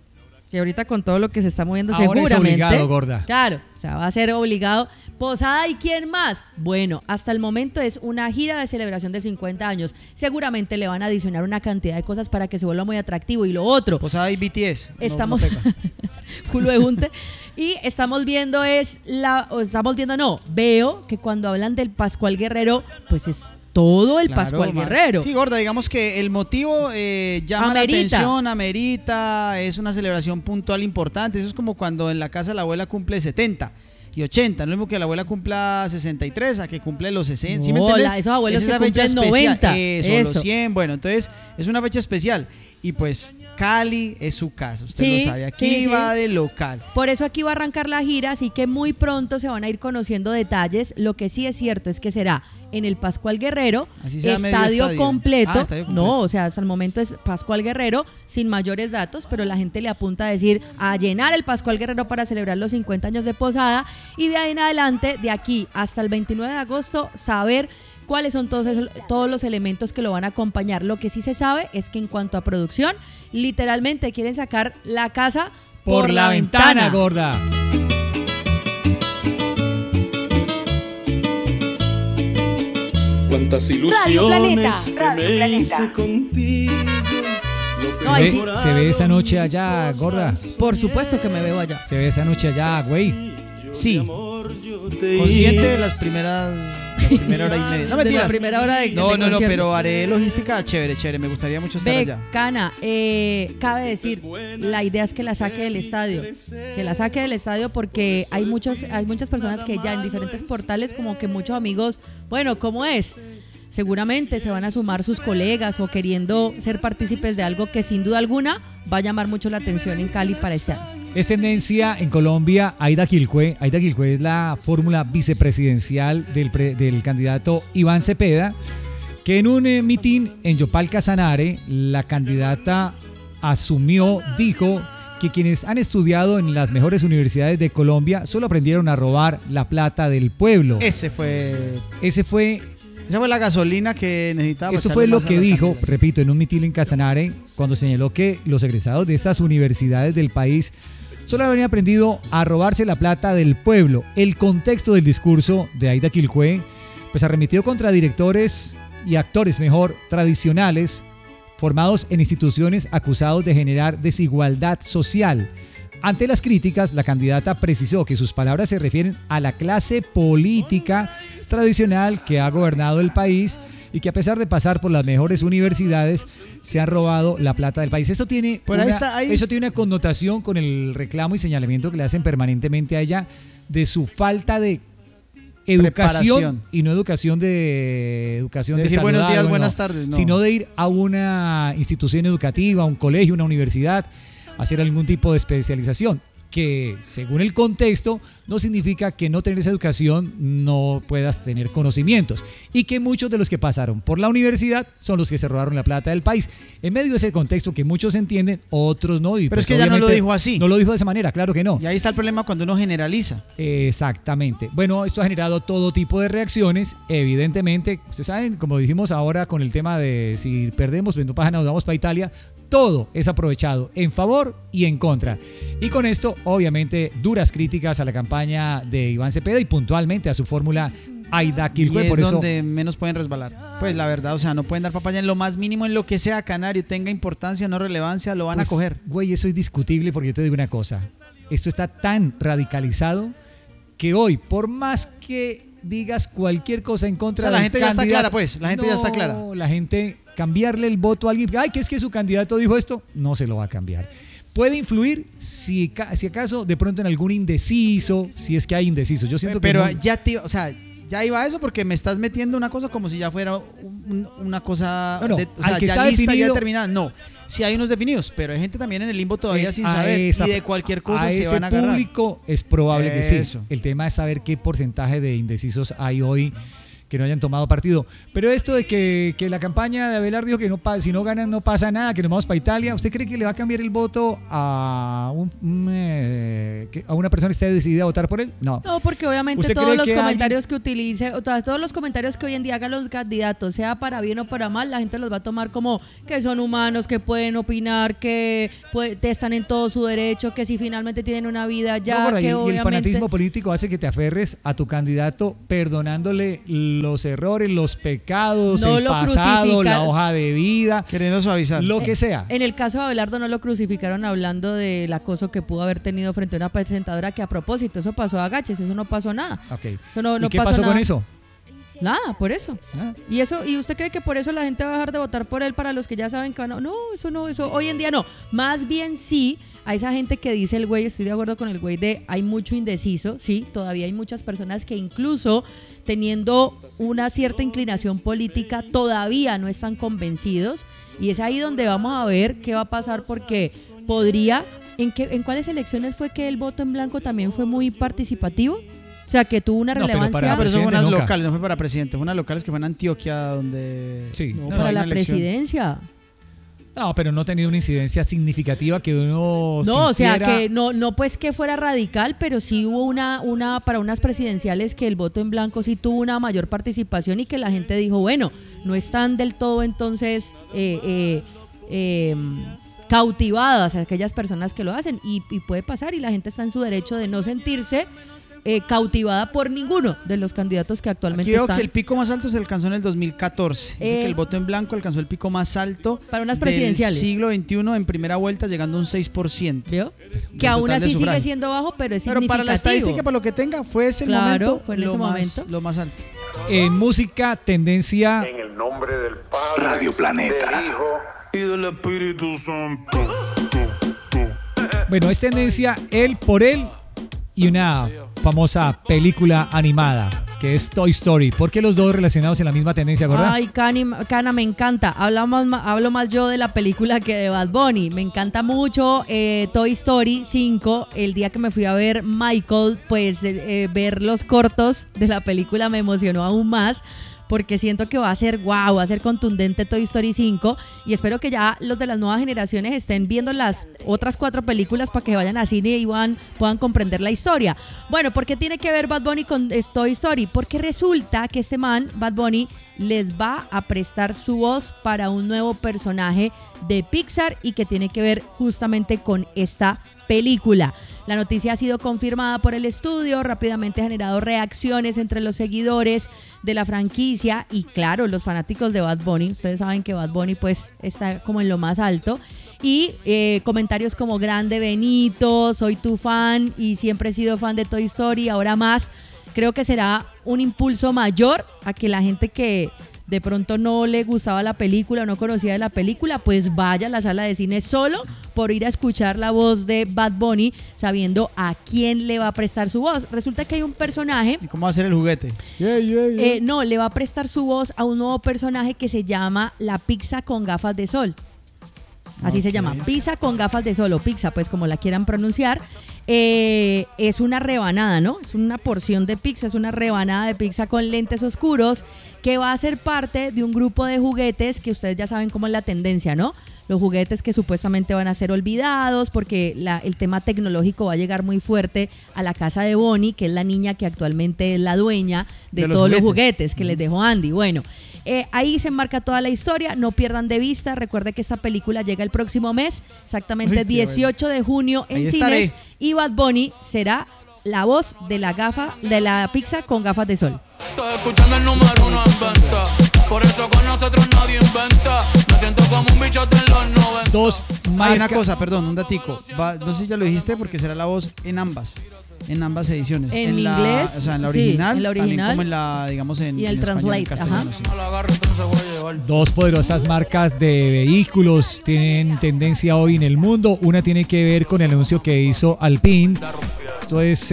que ahorita con todo lo que se está moviendo Ahora seguramente. es obligado, gorda. Claro, o sea, va a ser obligado. Posada, ¿y quién más? Bueno, hasta el momento es una gira de celebración de cincuenta años. Seguramente le van a adicionar una cantidad de cosas para que se vuelva muy atractivo. Y lo otro, Posada y B T S. no- estamos no pega. culo de junte, y estamos viendo es la, o estamos viendo no, veo que cuando hablan del Pascual Guerrero, pues es todo el Claro, Pascual ma- Guerrero. Sí, gorda, digamos que el motivo eh, llama Amerita. la atención, amerita, es una celebración puntual importante. Eso es como cuando en la casa la abuela cumple setenta y ochenta, no es lo mismo que la abuela cumpla sesenta y tres a que cumple los sesenta. ¿Sí me No, entiendes? la- esos abuelos Es que esa fecha cumplen especial. noventa, Eso, eso. los cien. Bueno, entonces es una fecha especial. Y pues Cali es su casa, usted Sí, lo sabe. Aquí sí, sí. va de local. Por eso aquí va a arrancar la gira, así que muy pronto se van a ir conociendo detalles. Lo que sí es cierto es que será en el Pascual Guerrero, Así sea medio estadio, estadio. completo. Ah, estadio completo. No, o sea, hasta el momento es Pascual Guerrero, sin mayores datos, pero la gente le apunta a decir, a llenar el Pascual Guerrero para celebrar los cincuenta años de Posada, y de ahí en adelante, de aquí hasta el veintinueve de agosto, saber cuáles son todos, esos- todos los elementos que lo van a acompañar. Lo que sí se sabe es que en cuanto a producción, literalmente quieren sacar la casa Por, por, la, ventana, gorda. Cuántas Radio ilusiones Planeta, que Radio me Planeta. hice contigo. Lo que Se, No, ahí ve, sí. se ve esa noche allá, gorda. Por supuesto que me veo allá. Se ve esa noche allá, güey. Sí, consciente de las primeras, la primera hora y media. No De la mentiras. primera hora de- No, de no, no, concierto. pero haré logística chévere, chévere. Me gustaría mucho estar Ve, allá. Cana, eh, cabe decir, la idea es que la saque del estadio, que la saque del estadio porque hay muchos, hay muchas personas que ya en diferentes portales, como que muchos amigos, bueno, ¿cómo es? Seguramente se van a sumar sus colegas o queriendo ser partícipes de algo que sin duda alguna va a llamar mucho la atención en Cali para este año. Es tendencia en Colombia. Aida Quilcue. Aida Quilcue es la fórmula vicepresidencial del, pre- del candidato Iván Cepeda, que en un eh, mitin en Yopal Casanare, la candidata asumió, dijo que quienes han estudiado en las mejores universidades de Colombia solo aprendieron a robar la plata del pueblo. Ese fue, Ese fue esa fue la gasolina que necesitábamos. Eso fue lo que dijo, repito, en un mitin en Casanare, cuando señaló que los egresados de estas universidades del país solo habían aprendido a robarse la plata del pueblo. El contexto del discurso de Aida Quilcue pues arremetió contra directores y actores, mejor, tradicionales, formados en instituciones acusados de generar desigualdad social. Ante las críticas, la candidata precisó que sus palabras se refieren a la clase política tradicional que ha gobernado el país y que a pesar de pasar por las mejores universidades se han robado la plata del país. Eso tiene, Pero ahí una, está, ahí eso es- tiene una connotación con el reclamo y señalamiento que le hacen permanentemente a ella de su falta de educación Preparación. y no educación de educación De de, decir buenos saludar, días, bueno, buenas tardes, no. sino de ir a una institución educativa, a un colegio, una universidad, a hacer algún tipo de especialización, que según el contexto no significa que no tener esa educación no puedas tener conocimientos, y que muchos de los que pasaron por la universidad son los que se robaron la plata del país. En medio de ese contexto que muchos entienden, otros no. Y Pero pues es que ella no lo obviamente dijo así. No lo dijo de esa manera, claro que no. Y ahí está el problema cuando uno generaliza. Exactamente. Bueno, esto ha generado todo tipo de reacciones. Evidentemente, ustedes saben, como dijimos ahora con el tema de si perdemos, pues no pasa nada, nos vamos para Italia. Todo es aprovechado en favor y en contra. Y con esto, obviamente, duras críticas a la campaña de Iván Cepeda y puntualmente a su fórmula Aida Y Quilcue. es Por eso, donde menos pueden resbalar. Pues la verdad, o sea, no pueden dar papaya en lo más mínimo, en lo que sea canario, tenga importancia, no relevancia, lo van pues, a coger. Güey, eso es discutible porque yo te digo una cosa. Esto está tan radicalizado que hoy, por más que digas cualquier cosa en contra O sea, la del gente ya está candidato, clara, pues, la gente ya está clara. No, la gente, cambiarle el voto a alguien, ay, que es que su candidato dijo esto, no se lo va a cambiar. Puede influir si, ca- si acaso de pronto en algún indeciso, si es que hay indecisos. Yo siento Pero que no- ya te, o sea, ya iba a eso porque me estás metiendo una cosa como si ya fuera un- una cosa No, no, de- o al sea, que ya está lista, ya definido- determinada. No, sí hay unos definidos, pero hay gente también en el limbo todavía Eh, sin a saber esa- y de cualquier cosa a se ese van a agarrar. público es probable que sí. Eso. El tema es saber qué porcentaje de indecisos hay hoy que no hayan tomado partido. Pero esto de que, que la campaña de Abelardo dijo que no, si no ganan no pasa nada, que nos vamos para Italia, ¿usted cree que le va a cambiar el voto a, un, un, eh, que a una persona que esté decidida a votar por él? No. No, porque obviamente todos los comentarios alguien... que utilice, o sea, todos los comentarios que hoy en día hagan los candidatos, sea para bien o para mal, la gente los va a tomar como que son humanos, que pueden opinar, que puede, están en todo su derecho, que si finalmente tienen una vida ya, no, que y, obviamente... y el fanatismo político hace que te aferres a tu candidato perdonándole los errores, los pecados, no el pasado, la hoja de vida, queriendo suavizar, lo que sea. En el caso de Abelardo no lo crucificaron hablando del acoso que pudo haber tenido frente a una presentadora, que a propósito, eso pasó a gaches, eso no pasó nada. Okay. Eso no, no ¿Y qué pasó pasó nada. con eso? Nada, por eso. Ah. Y eso, ¿y usted cree que por eso la gente va a dejar de votar por él para los que ya saben que van a... No, eso no, eso hoy en día no. Más bien sí, a esa gente que dice el güey, estoy de acuerdo con el güey de hay mucho indeciso, sí, todavía hay muchas personas que incluso teniendo una cierta inclinación política todavía no están convencidos, y es ahí donde vamos a ver qué va a pasar, porque podría... ¿En, qué, ¿En cuáles elecciones fue que el voto en blanco también fue muy participativo? O sea, que tuvo una no, relevancia. Pero, para pero eso fue unas nunca. locales, no fue para presidente, fue unas locales que fue en Antioquia, donde... Sí, no, no, para la presidencia. No, pero no ha tenido una incidencia significativa que uno No, sintiera... o sea, que no, no pues que fuera radical, pero sí hubo una, una, para unas presidenciales que el voto en blanco sí tuvo una mayor participación y que la gente dijo, bueno, no están del todo entonces... Eh, eh, eh, cautivadas a aquellas personas que lo hacen, y, y puede pasar, y la gente está en su derecho de no sentirse eh, cautivada por ninguno de los candidatos que actualmente Aquí veo están. que el pico más alto se alcanzó en el dos mil catorce. Dice eh, que el voto en blanco alcanzó el pico más alto para unas presidenciales del siglo veintiuno en primera vuelta, llegando a un seis por ciento. ¿Vio? Que aún así sigue siendo bajo, pero es pero significativo. Para la estadística, para lo que tenga, fue ese claro, momento, fue en lo, ese más, momento. lo más alto. En música, tendencia... En el nombre del Padre, Radio Planeta, del Hijo y del Espíritu Santo. Bueno, es tendencia Él por Él y una famosa película animada que es Toy Story. ¿Por qué los dos relacionados en la misma tendencia, Gorda? Ay, Cani, Cana, me encanta. Hablamos, hablo más yo de la película que de Bad Bunny. Me encanta mucho eh, Toy Story cinco. El día que me fui a ver Michael, pues eh, ver los cortos de la película me emocionó aún más, porque siento que va a ser guau, wow, va a ser contundente Toy Story cinco, y espero que ya los de las nuevas generaciones estén viendo las otras cuatro películas para que vayan a cine y van, puedan comprender la historia. Bueno, ¿por qué tiene que ver Bad Bunny con Toy Story? Porque resulta que este man, Bad Bunny, les va a prestar su voz para un nuevo personaje de Pixar y que tiene que ver justamente con esta película. La noticia ha sido confirmada por el estudio, rápidamente ha generado reacciones entre los seguidores de la franquicia y claro, los fanáticos de Bad Bunny. Ustedes saben que Bad Bunny pues está como en lo más alto. Y eh, comentarios como grande Benito, soy tu fan y siempre he sido fan de Toy Story, ahora más. Creo que será un impulso mayor a que la gente que de pronto no le gustaba la película o no conocía de la película, pues vaya a la sala de cine solo por ir a escuchar la voz de Bad Bunny, sabiendo a quién le va a prestar su voz. Resulta que hay un personaje... ¿Y cómo va a ser el juguete? Yeah, yeah, yeah. Eh, no, le va a prestar su voz a un nuevo personaje que se llama la pizza con gafas de sol. Así okay. se llama, pizza con gafas de sol o pizza, pues como la quieran pronunciar. Eh, es una rebanada, ¿no? Es una porción de pizza, es una rebanada de pizza con lentes oscuros que va a ser parte de un grupo de juguetes que ustedes ya saben cómo es la tendencia, ¿no? Los juguetes que supuestamente van a ser olvidados porque la, el tema tecnológico va a llegar muy fuerte a la casa de Bonnie, que es la niña que actualmente es la dueña de, de los todos juguetes. los juguetes que uh-huh. les dejó Andy. Bueno, eh, ahí se enmarca toda la historia, no pierdan de vista. Recuerde que esta película llega el próximo mes, exactamente Uy, dieciocho de junio en ahí cines estaré. Y Bad Bunny será la voz de la gafa, de la pizza con gafas de sol. Estoy escuchando el número uno en venta, por eso con nosotros nadie inventa. Me siento como un bichote en los noventa. Dos marca... Hay una cosa, perdón, un datico. Va, no sé si ya lo dijiste porque será la voz en ambas. En ambas ediciones. En, en inglés. La, o sea, en la original. Sí, en la original. También como en la, digamos, en, y el en translate. Español, en Ajá. sí. Dos poderosas marcas de vehículos tienen tendencia hoy en el mundo. Una tiene que ver con el anuncio que hizo Alpine. Esto es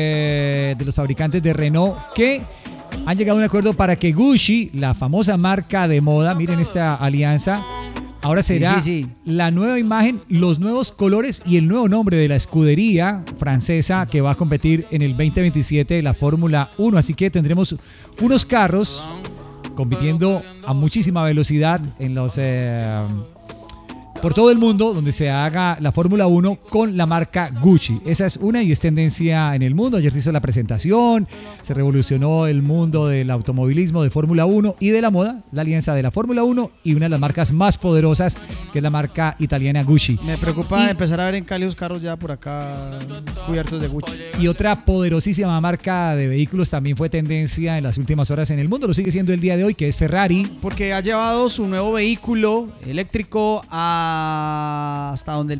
eh, de los fabricantes de Renault que han llegado a un acuerdo para que Gucci, la famosa marca de moda, miren esta alianza, Ahora será Sí, sí, sí. la nueva imagen, los nuevos colores y el nuevo nombre de la escudería francesa que va a competir en el veinte veintisiete de la Fórmula uno. Así que tendremos unos carros compitiendo a muchísima velocidad en los eh, por todo el mundo donde se haga la Fórmula uno con la marca Gucci. Esa es una y es tendencia en el mundo. Ayer se hizo la presentación, se revolucionó el mundo del automovilismo de Fórmula uno y de la moda, la alianza de la Fórmula uno y una de las marcas más poderosas, que es la marca italiana Gucci. Me preocupa Y- empezar a ver en Cali los carros ya por acá cubiertos de Gucci. Y otra poderosísima marca de vehículos también fue tendencia en las últimas horas en el mundo, lo sigue siendo el día de hoy, que es Ferrari. Porque ha llevado su nuevo vehículo eléctrico a- hasta donde